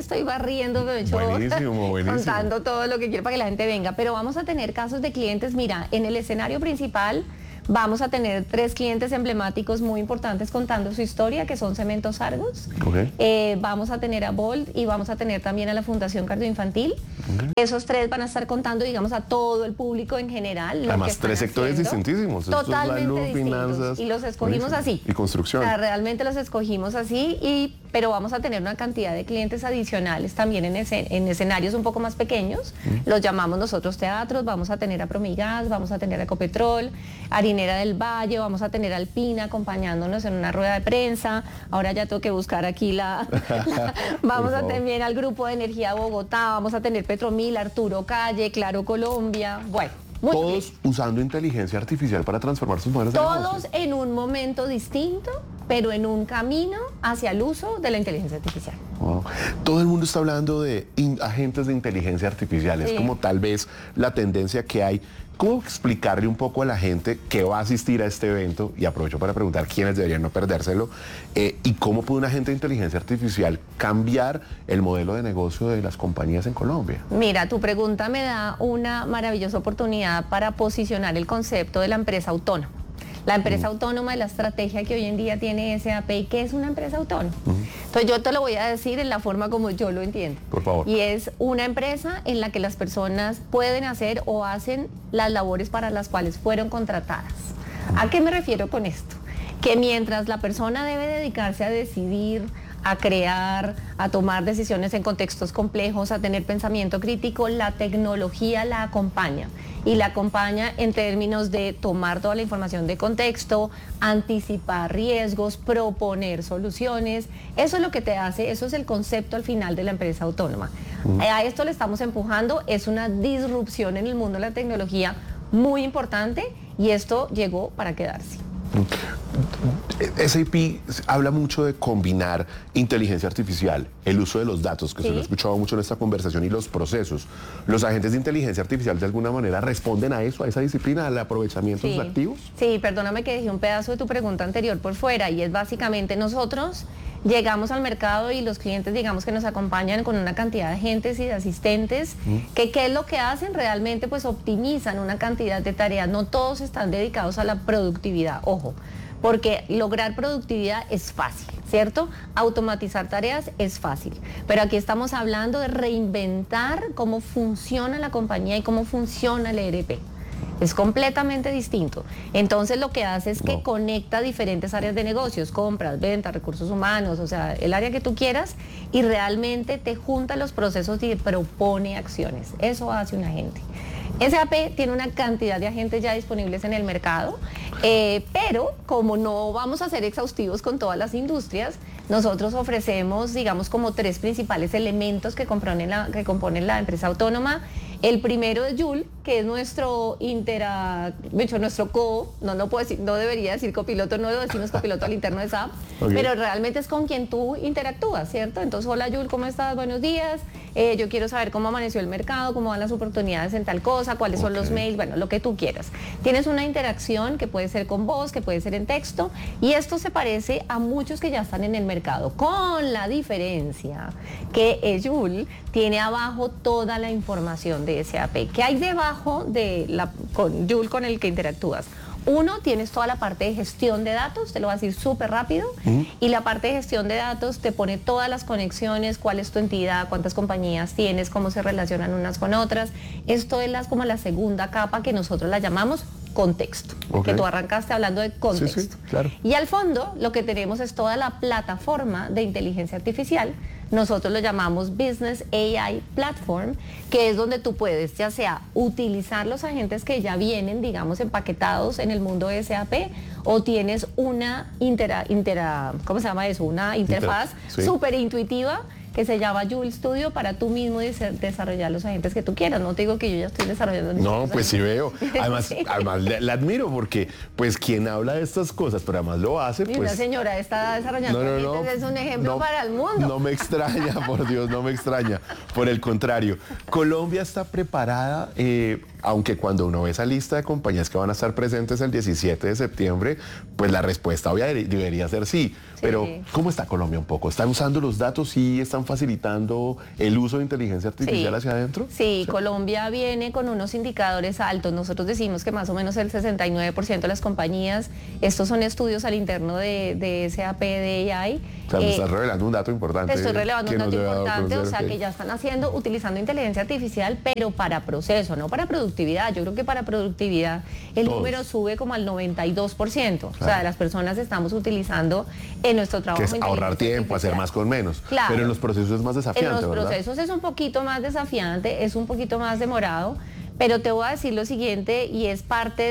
riendo, Buenísimo. contando todo lo que quiero para que la gente venga. Pero vamos a tener casos de clientes, mira, en el escenario principal vamos a tener 3 clientes emblemáticos muy importantes contando su historia, que son Cementos Argos. Vamos a tener a Bolt y vamos a tener también a la Fundación Cardioinfantil. Esos 3 van a estar contando, digamos, a todo el público en general. Además, 3 sectores distintísimos. Totalmente salud, distintos. finanzas, y los escogimos así. Y construcción. O sea, realmente los escogimos así, pero vamos a tener una cantidad de clientes adicionales también en escenarios un poco más pequeños. Los llamamos nosotros teatros. Vamos a tener a Promigas, vamos a tener a Ecopetrol, Harinera del Valle, vamos a tener a Alpina acompañándonos en una rueda de prensa. Ahora ya tengo que buscar aquí vamos a también al Grupo de Energía Bogotá, vamos a tener Petromil, Arturo Calle, Claro Colombia. Bueno, todos usando inteligencia artificial para transformar sus modelos de negocio. Todos en un momento distinto, pero en un camino hacia el uso de la inteligencia artificial. Wow. Todo el mundo está hablando de agentes de inteligencia artificial. Es como tal vez la tendencia que hay. ¿Cómo explicarle un poco a la gente que va a asistir a este evento? Y aprovecho para preguntar quiénes deberían no perdérselo. ¿Y cómo puede un agente de inteligencia artificial cambiar el modelo de negocio de las compañías en Colombia? Mira, tu pregunta me da una maravillosa oportunidad para posicionar el concepto de la empresa autónoma. La empresa autónoma es la estrategia que hoy en día tiene SAP. ¿Y qué es una empresa autónoma? Entonces yo te lo voy a decir en la forma como yo lo entiendo. Por favor. Y es una empresa en la que las personas pueden hacer o hacen las labores para las cuales fueron contratadas. ¿A qué me refiero con esto? Que mientras la persona debe dedicarse a decidir, a crear, a tomar decisiones en contextos complejos, a tener pensamiento crítico, la tecnología la acompaña. Y la acompaña en términos de tomar toda la información de contexto, anticipar riesgos, proponer soluciones. Eso es lo que te hace, eso es el concepto al final de la empresa autónoma. A esto le estamos empujando, es una disrupción en el mundo de la tecnología muy importante y esto llegó para quedarse. SAP habla mucho de combinar inteligencia artificial, el uso de los datos, que se lo he escuchado mucho en esta conversación, y los procesos. ¿Los agentes de inteligencia artificial de alguna manera responden a eso, a esa disciplina, al aprovechamiento de sus activos? Sí, perdóname que dejé un pedazo de tu pregunta anterior por fuera, y es básicamente nosotros llegamos al mercado y los clientes, digamos, que nos acompañan con una cantidad de agentes y de asistentes que ¿qué es lo que hacen? Realmente pues optimizan una cantidad de tareas. No todos están dedicados a la productividad, ojo, porque lograr productividad es fácil, ¿cierto? Automatizar tareas es fácil, pero aquí estamos hablando de reinventar cómo funciona la compañía y cómo funciona el ERP. Es completamente distinto. Entonces lo que hace es que conecta diferentes áreas de negocios, compras, ventas, recursos humanos, o sea, el área que tú quieras, y realmente te junta los procesos y te propone acciones. Eso hace un agente. SAP tiene una cantidad de agentes ya disponibles en el mercado, pero como no vamos a ser exhaustivos con todas las industrias, nosotros ofrecemos, digamos, como 3 principales elementos que componen la empresa autónoma. El primero es Joule, que es nuestro no puedo decir, no debería decir copiloto, no lo decimos copiloto al interno de SAP, pero realmente es con quien tú interactúas, ¿cierto? Entonces, hola Joule, ¿cómo estás? Buenos días. Yo quiero saber cómo amaneció el mercado, cómo van las oportunidades en tal cosa, cuáles son los mails, bueno, lo que tú quieras. Tienes una interacción que puede ser con voz, que puede ser en texto, y esto se parece a muchos que ya están en el mercado, con la diferencia que Joule tiene abajo toda la información de SAP. ¿Qué hay debajo de Joule con el que interactúas? Uno, tienes toda la parte de gestión de datos, te lo voy a decir súper rápido, y la parte de gestión de datos te pone todas las conexiones, cuál es tu entidad, cuántas compañías tienes, cómo se relacionan unas con otras. Esto es como la segunda capa que nosotros la llamamos contexto, que tú arrancaste hablando de contexto. Sí, claro. Y al fondo lo que tenemos es toda la plataforma de inteligencia artificial. Nosotros lo llamamos Business AI Platform, que es donde tú puedes ya sea utilizar los agentes que ya vienen, digamos, empaquetados en el mundo de SAP, o tienes una ¿cómo se llama eso? Una interfaz súper intuitiva que se llama Joule Studio para tú mismo desarrollar los agentes que tú quieras. No te digo que yo ya estoy desarrollando. No, pues sí veo. Además, la admiro porque, pues, quien habla de estas cosas, pero además lo hace, pues... Y una señora está desarrollando agentes, es un ejemplo para el mundo. No me extraña, por Dios, no me extraña. Por el contrario, Colombia está preparada, aunque cuando uno ve esa lista de compañías que van a estar presentes el 17 de septiembre, pues la respuesta obvia debería ser sí. Pero, ¿cómo está Colombia un poco? ¿Están usando los datos? ¿Sí están están facilitando el uso de inteligencia artificial hacia adentro? Sí, Colombia viene con unos indicadores altos. Nosotros decimos que más o menos el 69% de las compañías, estos son estudios al interno de SAP, de AI. O sea, me estás revelando un dato importante. Te estoy revelando un dato importante, o sea, que ya están utilizando inteligencia artificial, pero para proceso, no para productividad. Yo creo que para productividad el número sube como al 92%. Claro. O sea, las personas estamos utilizando en nuestro trabajo. Que es ahorrar tiempo, hacer más con menos. Claro. Pero en los procesos es más desafiante, En los procesos es un poquito más desafiante, es un poquito más demorado, pero te voy a decir lo siguiente, y es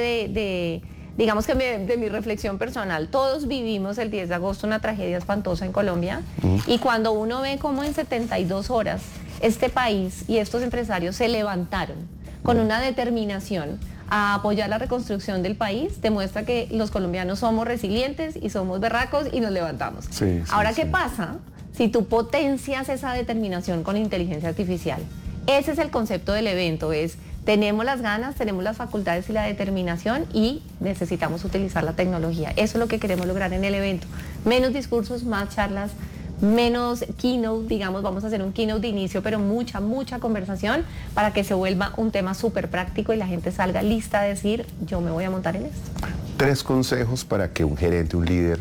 parte digamos que de mi reflexión personal. Todos vivimos el 10 de agosto una tragedia espantosa en Colombia, y cuando uno ve cómo en 72 horas este país y estos empresarios se levantaron con una determinación a apoyar la reconstrucción del país, demuestra que los colombianos somos resilientes y somos berracos y nos levantamos. Ahora, ¿qué pasa si tú potencias esa determinación con inteligencia artificial? Ese es el concepto del evento, tenemos las ganas, tenemos las facultades y la determinación, y necesitamos utilizar la tecnología. Eso es lo que queremos lograr en el evento. Menos discursos, más charlas, menos keynote, digamos, vamos a hacer un keynote de inicio, pero mucha conversación para que se vuelva un tema súper práctico y la gente salga lista a decir, yo me voy a montar en esto. 3 consejos para que un gerente, un líder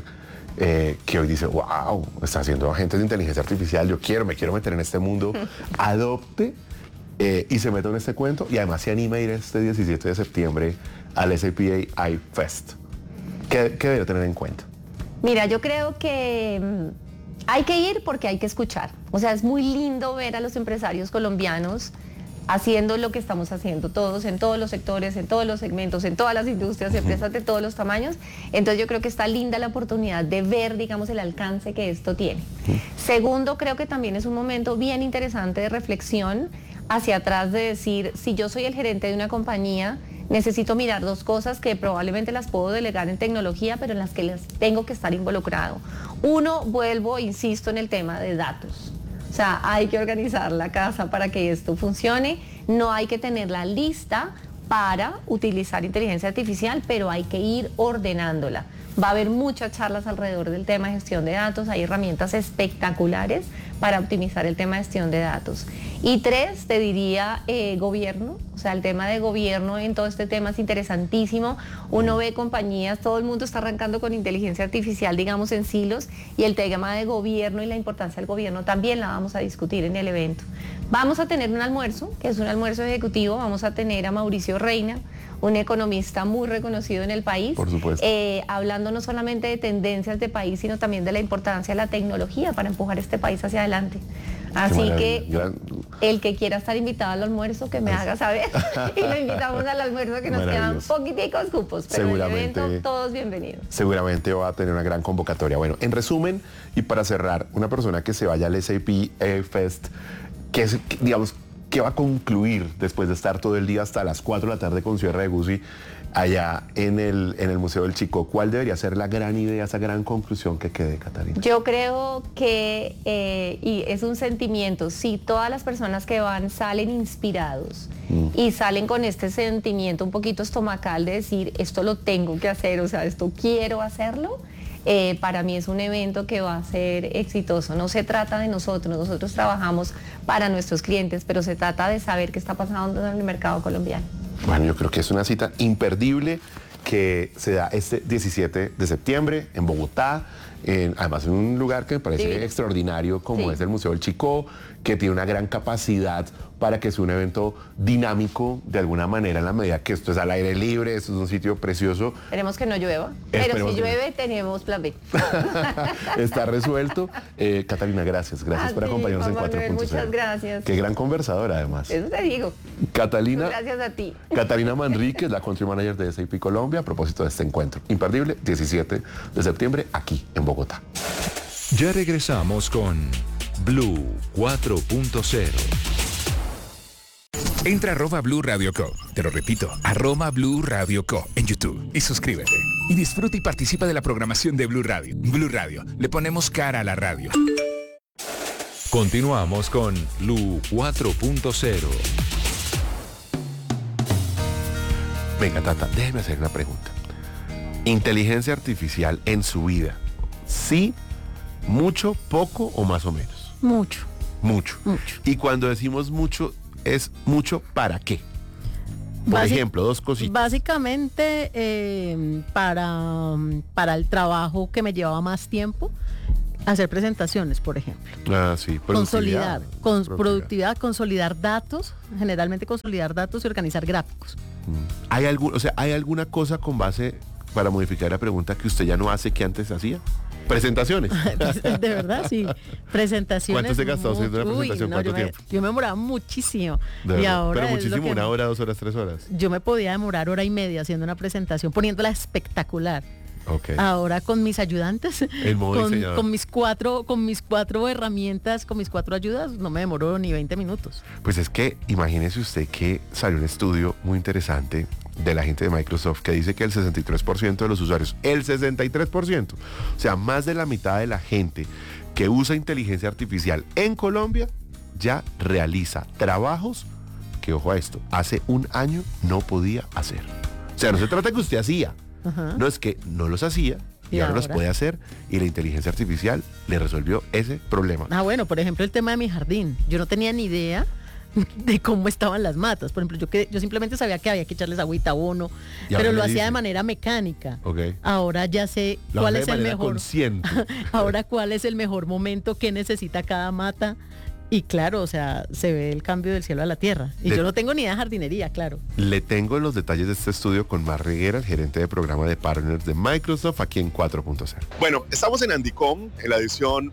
que hoy dice, wow, está haciendo agentes de inteligencia artificial, me quiero meter en este mundo, adopte y se meta en este cuento, y además se anima a ir este 17 de septiembre al SAP AI Fest. ¿Qué debe tener en cuenta? Mira, yo creo que hay que ir porque hay que escuchar. O sea, es muy lindo ver a los empresarios colombianos haciendo lo que estamos haciendo todos, en todos los sectores, en todos los segmentos, en todas las industrias, empresas de todos los tamaños. Entonces yo creo que está linda la oportunidad de ver, digamos, el alcance que esto tiene. Segundo, creo que también es un momento bien interesante de reflexión hacia atrás, de decir, si yo soy el gerente de una compañía, necesito mirar 2 cosas que probablemente las puedo delegar en tecnología, pero en las que les tengo que estar involucrado. Uno, insisto en el tema de datos. O sea, hay que organizar la casa para que esto funcione. No hay que tenerla lista para utilizar inteligencia artificial, pero hay que ir ordenándola. Va a haber muchas charlas alrededor del tema de gestión de datos. Hay herramientas espectaculares para optimizar el tema de gestión de datos. Y 3, te diría gobierno. O sea, el tema de gobierno en todo este tema es interesantísimo. Uno ve compañías, todo el mundo está arrancando con inteligencia artificial, digamos, en silos, y el tema de gobierno y la importancia del gobierno también la vamos a discutir en el evento. Vamos a tener un almuerzo, que es un almuerzo ejecutivo. Vamos a tener a Mauricio Reina, un economista muy reconocido en el país, por supuesto, hablando no solamente de tendencias de país, sino también de la importancia de la tecnología para empujar este país hacia adelante. Así que el que quiera estar invitado al almuerzo, que me haga saber, y lo invitamos al almuerzo, que nos quedan poquiticos cupos, pero seguramente, en el evento todos bienvenidos. Seguramente va a tener una gran convocatoria. Bueno, en resumen, y para cerrar, una persona que se vaya al SAP AI Fest, que es, digamos, ¿qué va a concluir después de estar todo el día hasta las 4 de la tarde con cierre de GUSI allá en el Museo del Chico? ¿Cuál debería ser la gran idea, esa gran conclusión que quede, Catalina? Yo creo que, y es un sentimiento, si todas las personas que van salen inspirados y salen con este sentimiento un poquito estomacal de decir, esto lo tengo que hacer, o sea, esto quiero hacerlo, para mí es un evento que va a ser exitoso. No se trata de nosotros trabajamos para nuestros clientes, pero se trata de saber qué está pasando en el mercado colombiano. Bueno, yo creo que es una cita imperdible que se da este 17 de septiembre en Bogotá, además en un lugar que me parece extraordinario como es el Museo del Chico, que tiene una gran capacidad para que sea un evento dinámico de alguna manera, en la medida que esto es al aire libre, esto es un sitio precioso. Esperemos que no llueva, pero si llueve tenemos plan B. Está resuelto. Catalina, gracias por acompañarnos en 4.0. Muchas gracias. Qué gran conversadora, además. Eso te digo. Catalina. Gracias a ti. Catalina Manríquez, la Country Manager de SAP Colombia, a propósito de este encuentro imperdible, 17 de septiembre, aquí en Bogotá. Ya regresamos con Blue 4.0. Entra a @Blue Radio Co. Te lo repito, @Blue Radio Co. en YouTube y suscríbete. Y disfruta y participa de la programación de Blue Radio. Blue Radio, le ponemos cara a la radio. Continuamos con Blue 4.0. Venga, Tata, déjeme hacer una pregunta. Inteligencia artificial en su vida, ¿sí, mucho, poco o más o menos? Mucho. Mucho. Y cuando decimos mucho, ¿es mucho para qué? Por ejemplo, dos cositas. Básicamente para el trabajo que me llevaba más tiempo, hacer presentaciones, por ejemplo. Sí, consolidar, productividad, consolidar datos, generalmente consolidar datos y organizar gráficos. ¿Hay alguna cosa con base para modificar la pregunta que usted ya no hace que antes hacía? Presentaciones. De verdad, sí. Presentaciones. ¿Cuánto se gastó haciendo una presentación? ¿Cuánto tiempo? Yo me demoraba muchísimo. Y ahora pero muchísimo, 1 hora, 2 horas, 3 horas. Yo me podía demorar 1 hora y media haciendo una presentación, poniéndola espectacular. Okay. Ahora con mis ayudantes, con mis 4 herramientas, con mis 4 ayudas, no me demoró ni 20 minutos. Pues es que imagínese usted que salió un estudio muy interesante de la gente de Microsoft que dice que el 63% de los usuarios, el 63%, o sea, más de la mitad de la gente que usa inteligencia artificial en Colombia ya realiza trabajos que, ojo a esto, hace 1 año no podía hacer. O sea, no se trata de que usted hacía, no es que no los hacía y ahora los puede hacer, y la inteligencia artificial le resolvió ese problema. Bueno, por ejemplo, el tema de mi jardín. Yo no tenía ni idea de cómo estaban las matas. Por ejemplo, yo simplemente sabía que había que echarles agüita, abono, pero lo hacía de manera mecánica. Ahora ya sé cuál es el mejor. Ahora cuál es el mejor momento que necesita cada mata. Y claro, o sea, se ve el cambio del cielo a la tierra. Y yo no tengo ni idea de jardinería, claro. Le tengo los detalles de este estudio con Mar Reguera, el gerente de programa de partners de Microsoft, aquí en 4.0. Bueno, estamos en Andicom, en la edición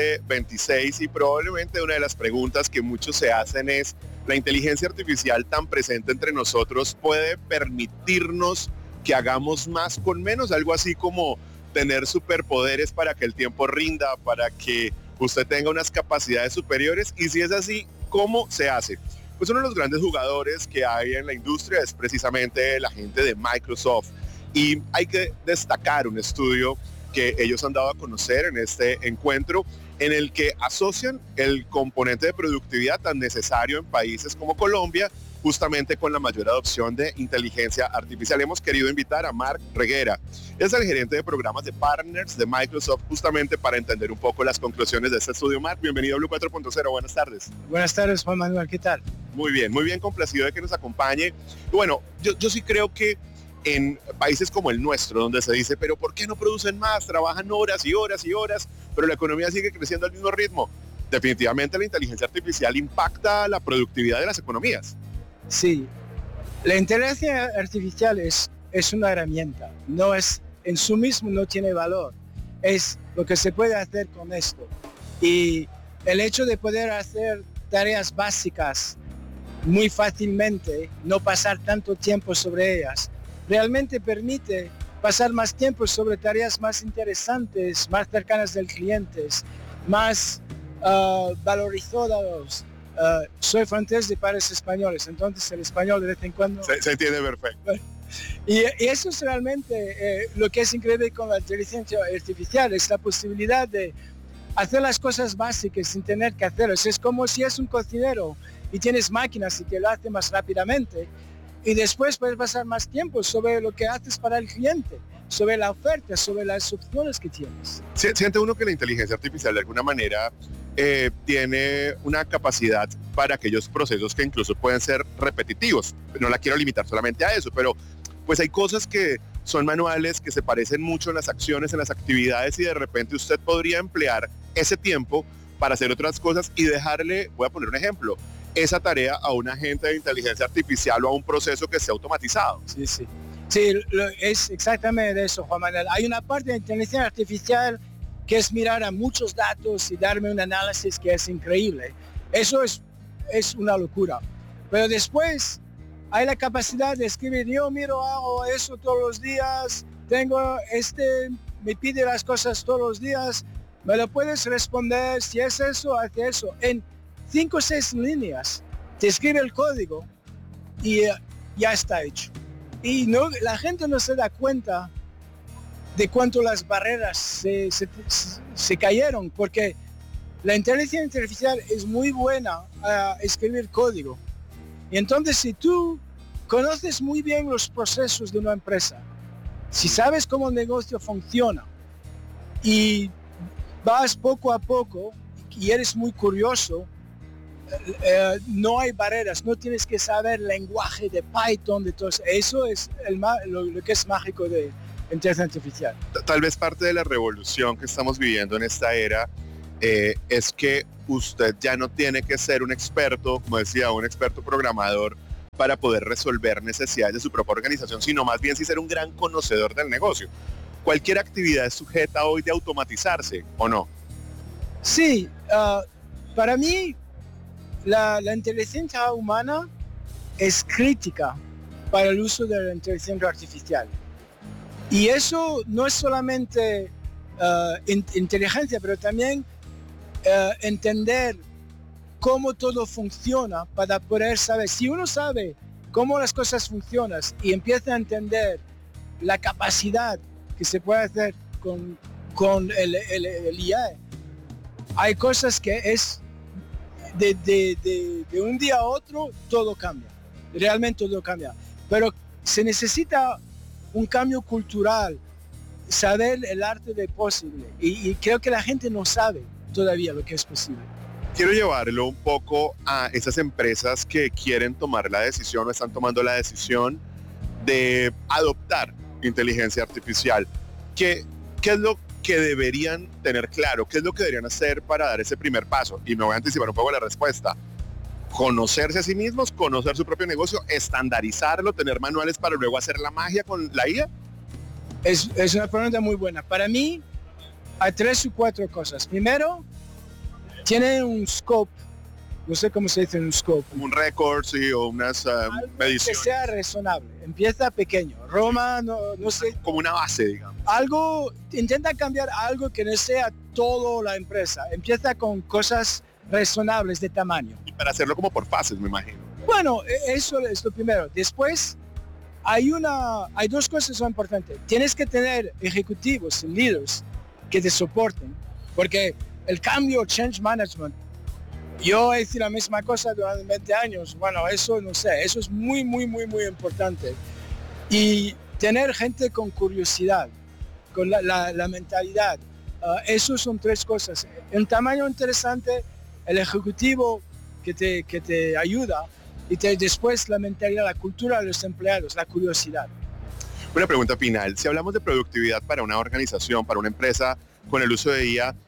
2026, y probablemente una de las preguntas que muchos se hacen es, ¿la inteligencia artificial tan presente entre nosotros puede permitirnos que hagamos más con menos? Algo así como tener superpoderes para que el tiempo rinda, para que usted tenga unas capacidades superiores, y si es así, ¿cómo se hace? Pues uno de los grandes jugadores que hay en la industria es precisamente la gente de Microsoft, y hay que destacar un estudio que ellos han dado a conocer en este encuentro, en el que asocian el componente de productividad tan necesario en países como Colombia, justamente con la mayor adopción de inteligencia artificial. Hemos querido invitar a Marc Reguera, es el gerente de programas de partners de Microsoft, justamente para entender un poco las conclusiones de este estudio. Marc, bienvenido a Blue 4.0, buenas tardes. Buenas tardes, Juan Manuel, ¿qué tal? Muy bien, complacido de que nos acompañe. Y bueno, yo sí creo que en países como el nuestro, donde se dice, pero ¿por qué no producen más? Trabajan horas y horas y horas, pero la economía sigue creciendo al mismo ritmo. Definitivamente la inteligencia artificial impacta la productividad de las economías. Sí, la inteligencia artificial es una herramienta, no es en sí mismo, no tiene valor, es lo que se puede hacer con esto. Y el hecho de poder hacer tareas básicas muy fácilmente, no pasar tanto tiempo sobre ellas, realmente permite pasar más tiempo sobre tareas más interesantes, más cercanas del cliente, más valorizadas. Soy francés de padres españoles, entonces el español de vez en cuando... Se entiende perfecto. Y eso es realmente lo que es increíble con la inteligencia artificial, es la posibilidad de hacer las cosas básicas sin tener que hacerlas. Es como si es un cocinero y tienes máquinas y te lo hace más rápidamente, y después puedes pasar más tiempo sobre lo que haces para el cliente, sobre la oferta, sobre las opciones que tienes. Siente uno que la inteligencia artificial de alguna manera tiene una capacidad para aquellos procesos que incluso pueden ser repetitivos. No la quiero limitar solamente a eso, pero pues hay cosas que son manuales, que se parecen mucho en las acciones, en las actividades, y de repente usted podría emplear ese tiempo para hacer otras cosas y dejarle, voy a poner un ejemplo, esa tarea a un agente de inteligencia artificial o a un proceso que sea automatizado. Sí, es exactamente eso, Juan Manuel. Hay una parte de inteligencia artificial que es mirar a muchos datos y darme un análisis que es increíble. Eso es una locura. Pero después hay la capacidad de escribir, yo hago eso todos los días, me pide las cosas todos los días, me lo puedes responder, si es eso, hace eso. En 5 o 6 líneas te escribe el código y ya está hecho. Y la gente no se da cuenta de cuánto las barreras se cayeron, porque la inteligencia artificial es muy buena a escribir código. Y entonces, si tú conoces muy bien los procesos de una empresa, si sabes cómo el negocio funciona y vas poco a poco y eres muy curioso, no hay barreras, no tienes que saber lenguaje de Python, de todo eso es lo que es mágico de inteligencia artificial. Tal vez parte de la revolución que estamos viviendo en esta era es que usted ya no tiene que ser un experto, como decía, un experto programador para poder resolver necesidades de su propia organización, sino más bien sí ser un gran conocedor del negocio. ¿Cualquier actividad es sujeta hoy de automatizarse o no? Sí, para mí la inteligencia humana es crítica para el uso de la inteligencia artificial. Y eso no es solamente inteligencia, pero también entender cómo todo funciona para poder saber. Si uno sabe cómo las cosas funcionan y empieza a entender la capacidad que se puede hacer con el IA, hay cosas que es de un día a otro todo cambia, realmente todo cambia, pero se necesita un cambio cultural, saber el arte de posible, y creo que la gente no sabe todavía lo que es posible. Quiero llevarlo un poco a esas empresas que quieren tomar la decisión o están tomando la decisión de adoptar inteligencia artificial. ¿Qué es lo que deberían tener claro? ¿Qué es lo que deberían hacer para dar ese primer paso? Y me voy a anticipar un poco la respuesta. Conocerse a sí mismos, conocer su propio negocio, estandarizarlo, tener manuales para luego hacer la magia con la IA. Es una pregunta muy buena. Para mí hay 3 o 4 cosas. Primero, tiene un scope, no sé cómo se dice un scope. Un récord, sí, o unas mediciones. Que sea razonable, empieza pequeño. Roma, no sé. Como una base, digamos. Algo, intenta cambiar algo que no sea todo la empresa. Empieza con cosas razonables de tamaño. Y para hacerlo como por fases, me imagino. Bueno, eso es lo primero. Después, hay 2 cosas que son importantes. Tienes que tener ejecutivos, líderes, que te soporten. Porque el cambio, change management, yo he hecho la misma cosa durante 20 años. Bueno, eso no sé, eso es muy, muy, muy, muy importante. Y tener gente con curiosidad, con la mentalidad. Eso son 3 cosas. Un tamaño interesante, el ejecutivo que te ayuda, y después la mentalidad, la cultura de los empleados, la curiosidad. Una pregunta final. Si hablamos de productividad para una organización, para una empresa con el uso de IA,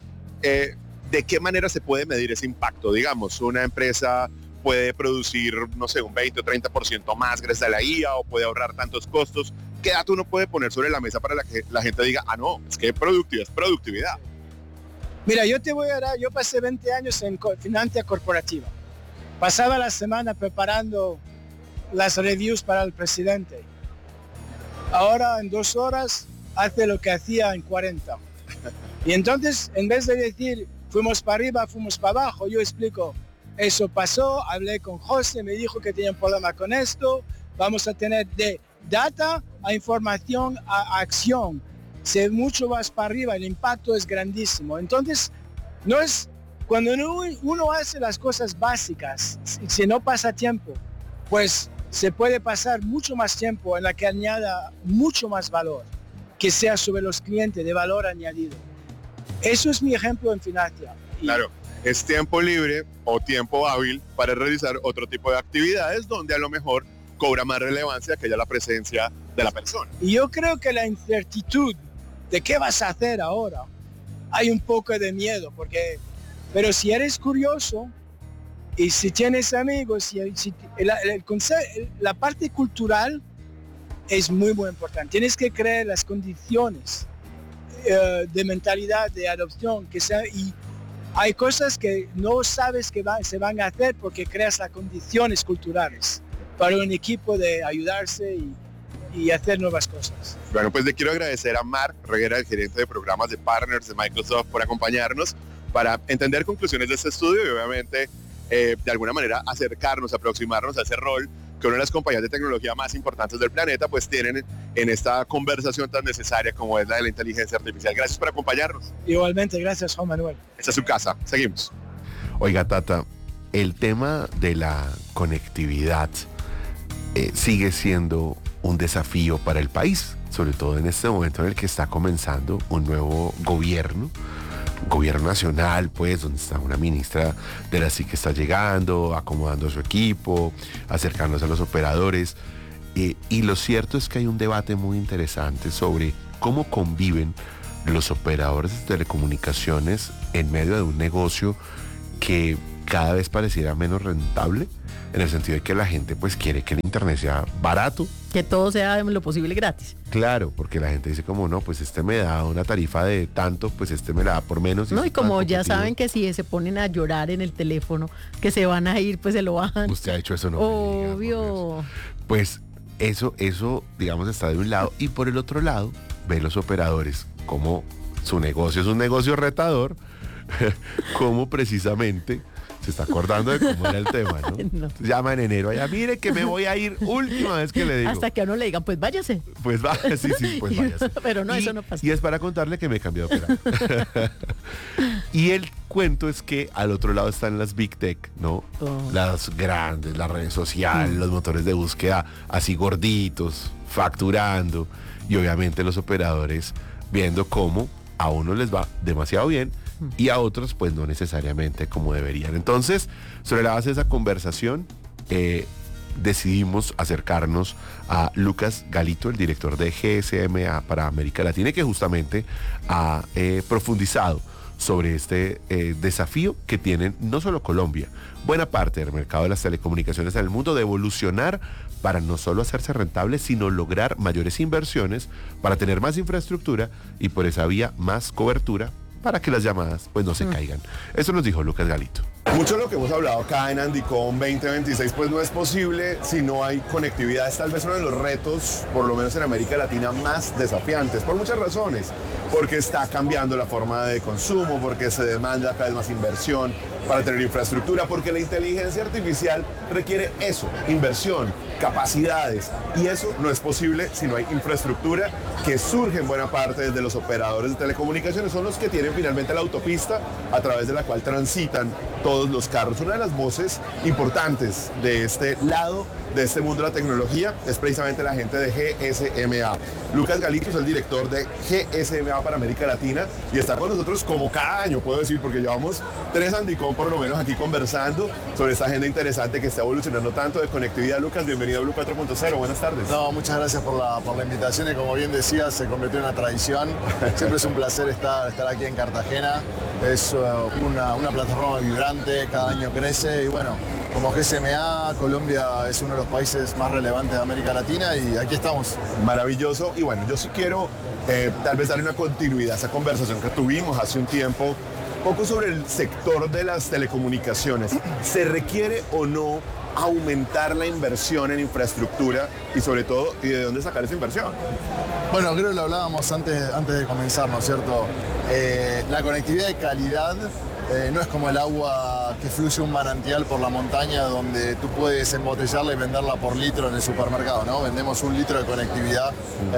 ¿de qué manera se puede medir ese impacto? Digamos, una empresa puede producir, no sé, un 20 o 30% más gracias a la IA, o puede ahorrar tantos costos. ¿Qué dato uno puede poner sobre la mesa para que la gente diga, no, es que productividad es productividad? Mira, yo pasé 20 años en finanzas corporativa. Pasaba la semana preparando las reviews para el presidente. Ahora en 2 horas hace lo que hacía en 40. Y entonces, en vez de decir, fuimos para arriba, fuimos para abajo, yo explico, eso pasó, hablé con José, me dijo que tenía un problema con esto, vamos a tener de data a información a acción. Si mucho más para arriba, el impacto es grandísimo. Entonces, no es cuando uno hace las cosas básicas, si no pasa tiempo, pues se puede pasar mucho más tiempo en la que añada mucho más valor, que sea sobre los clientes de valor añadido. Eso es mi ejemplo en Financia. Claro, es tiempo libre o tiempo hábil para realizar otro tipo de actividades donde a lo mejor cobra más relevancia que ya la presencia de la persona. Y yo creo que la incertidumbre de qué vas a hacer ahora, hay un poco de miedo, pero si eres curioso y si tienes amigos, la parte cultural es muy, muy importante. Tienes que crear las condiciones de mentalidad, de adopción, y hay cosas que no sabes que se van a hacer porque creas las condiciones culturales para un equipo de ayudarse y hacer nuevas cosas. Bueno, pues le quiero agradecer a Marc Reguera, el gerente de programas de Partners de Microsoft, por acompañarnos para entender conclusiones de este estudio y obviamente de alguna manera acercarnos, aproximarnos a ese rol que una de las compañías de tecnología más importantes del planeta pues tienen en esta conversación tan necesaria como es la de la inteligencia artificial. Gracias por acompañarnos. Igualmente, gracias Juan Manuel. Esta es su casa, seguimos. Oiga, Tata, el tema de la conectividad sigue siendo un desafío para el país, sobre todo en este momento en el que está comenzando un nuevo gobierno gobierno nacional, pues, donde está una ministra de la SIC que está llegando, acomodando a su equipo, acercándose a los operadores. Y lo cierto es que hay un debate muy interesante sobre cómo conviven los operadores de telecomunicaciones en medio de un negocio que cada vez pareciera menos rentable, en el sentido de que la gente pues quiere que el internet sea barato. Que todo sea lo posible gratis. Claro, porque la gente dice como no, pues me da una tarifa de tanto, pues me la da por menos. No, y como ya saben que si se ponen a llorar en el teléfono, que se van a ir, pues se lo bajan. Usted ha hecho eso, ¿no? Obvio. Pues eso, digamos, está de un lado. Y por el otro lado, ve los operadores como su negocio es un negocio retador, como precisamente se está acordando de cómo era el tema, ¿no? No. Llama en enero allá, mire que me voy a ir, última vez que le digo. Hasta que a uno le digan, pues váyase. Pues váyase, sí, pues váyase. Pero no, eso no pasa. Y es para contarle que me he cambiado de operador. Y el cuento es que al otro lado están las Big Tech, ¿no? Oh. Las grandes, las redes sociales, los motores de búsqueda así gorditos, facturando. Y obviamente los operadores viendo cómo a uno les va demasiado bien y a otros pues no necesariamente como deberían. Entonces, sobre la base de esa conversación, decidimos acercarnos a Lucas Galito, el director de GSMA para América Latina, que justamente ha profundizado sobre este desafío que tienen no solo Colombia, buena parte del mercado de las telecomunicaciones en el mundo, de evolucionar para no solo hacerse rentable, sino lograr mayores inversiones para tener más infraestructura y por esa vía más cobertura para que las llamadas pues no se caigan. Eso nos dijo Lucas Galito. Mucho de lo que hemos hablado acá en Andicom 2026 pues no es posible si no hay conectividad. Es tal vez uno de los retos, por lo menos en América Latina, más desafiantes, por muchas razones. Porque está cambiando la forma de consumo, porque se demanda cada vez más inversión para tener infraestructura, porque la inteligencia artificial requiere eso, inversión, capacidades, y eso no es posible si no hay infraestructura, que surge en buena parte desde los operadores de telecomunicaciones. Son los que tienen finalmente la autopista a través de la cual transitan todos los carros. Una de las voces importantes de este lado, de este mundo de la tecnología, es precisamente la gente de GSMA. Lucas Galito es el director de GSMA para América Latina y está con nosotros como cada año, puedo decir, porque llevamos 3 Andicom por lo menos aquí conversando sobre esta agenda interesante que está evolucionando tanto de conectividad. Lucas, bienvenido a Blue 4.0, buenas tardes. No, muchas gracias por la invitación y como bien decías, se convirtió en una tradición. Siempre es un placer estar aquí en Cartagena. Es una plataforma vibrante, cada año crece y bueno, como GSMA, Colombia es uno de los países más relevantes de América Latina y aquí estamos. Maravilloso. Y bueno, yo sí quiero tal vez darle una continuidad a esa conversación que tuvimos hace un tiempo, poco sobre el sector de las telecomunicaciones. ¿Se requiere o no aumentar la inversión en infraestructura y sobre todo, ¿y de dónde sacar esa inversión? Bueno, creo que lo hablábamos antes de comenzar, ¿no es cierto? La conectividad de calidad no es como el agua que fluye un manantial por la montaña donde tú puedes embotellarla y venderla por litro en el supermercado, ¿no? Vendemos 1 litro de conectividad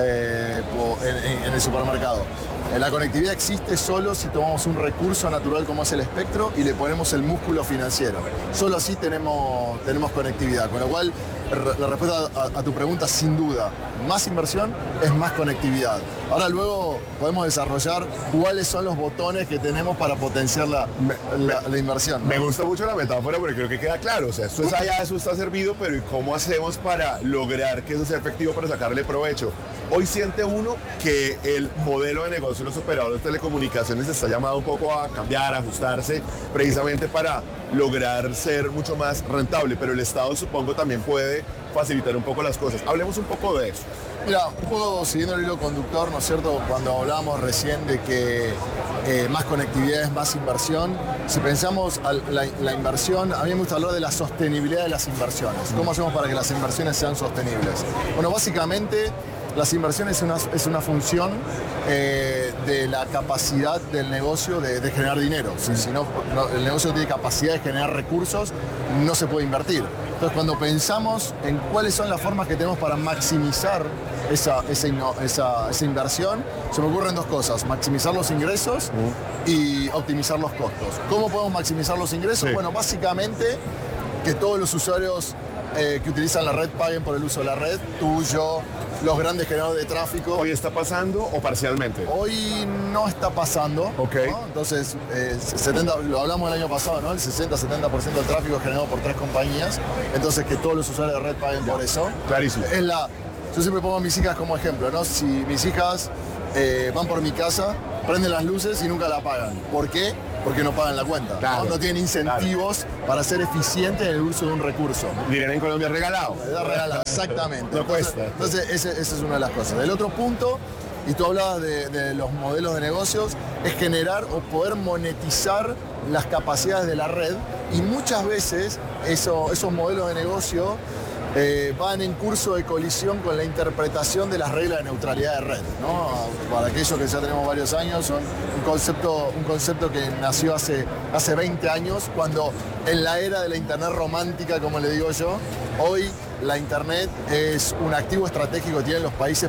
en el supermercado. La conectividad existe solo si tomamos un recurso natural como es el espectro y le ponemos el músculo financiero. Solo así tenemos conectividad, con lo cual la respuesta a tu pregunta, sin duda, más inversión es más conectividad. Ahora luego podemos desarrollar cuáles son los botones que tenemos para potenciar la inversión, ¿no? Me gusta mucho la metáfora porque creo que queda claro. O sea, esto es allá, eso está servido, pero ¿y cómo hacemos para lograr que eso sea efectivo, para sacarle provecho? Hoy siente uno que el modelo de negocio de los operadores de telecomunicaciones está llamado un poco a cambiar, a ajustarse, precisamente para lograr ser mucho más rentable, pero el Estado supongo también puede facilitar un poco las cosas. Hablemos un poco de eso. Mira, un poco siguiendo el hilo conductor, ¿no es cierto? Cuando hablábamos recién de que más conectividad es más inversión, si pensamos la inversión, a mí me gusta hablar de la sostenibilidad de las inversiones. ¿Cómo hacemos para que las inversiones sean sostenibles? Bueno, básicamente las inversiones es una función de la capacidad del negocio de generar dinero. Si no, el negocio no tiene capacidad de generar recursos, no se puede invertir. Entonces, cuando pensamos en cuáles son las formas que tenemos para maximizar esa inversión, se me ocurren 2 cosas: maximizar los ingresos y optimizar los costos. ¿Cómo podemos maximizar los ingresos? Sí. Bueno, básicamente que todos los usuarios que utilizan la red paguen por el uso de la red, tú, yo, los grandes generadores de tráfico. ¿Hoy está pasando o parcialmente? Hoy no está pasando. Ok. ¿No? Entonces, lo hablamos el año pasado, ¿no? El 60-70% del tráfico es generado por 3 compañías. Entonces, que todos los usuarios de red paguen por eso. Clarísimo. Yo siempre pongo a mis hijas como ejemplo, ¿no? Si mis hijas van por mi casa, prenden las luces y nunca la apagan. ¿Por qué? Porque no pagan la cuenta. Claro, no tienen incentivos para ser eficientes en el uso de un recurso. Dirían en Colombia regalado. Regalado, exactamente. No cuesta. Entonces esa es una de las cosas. El otro punto, y tú hablabas de los modelos de negocios, es generar o poder monetizar las capacidades de la red. Y muchas veces esos modelos de negocio van en curso de colisión con la interpretación de las reglas de neutralidad de red, ¿no? Para aquellos que ya tenemos varios años, son un concepto que nació hace 20 años, cuando en la era de la Internet romántica, como le digo yo, hoy la Internet es un activo estratégico que tienen los países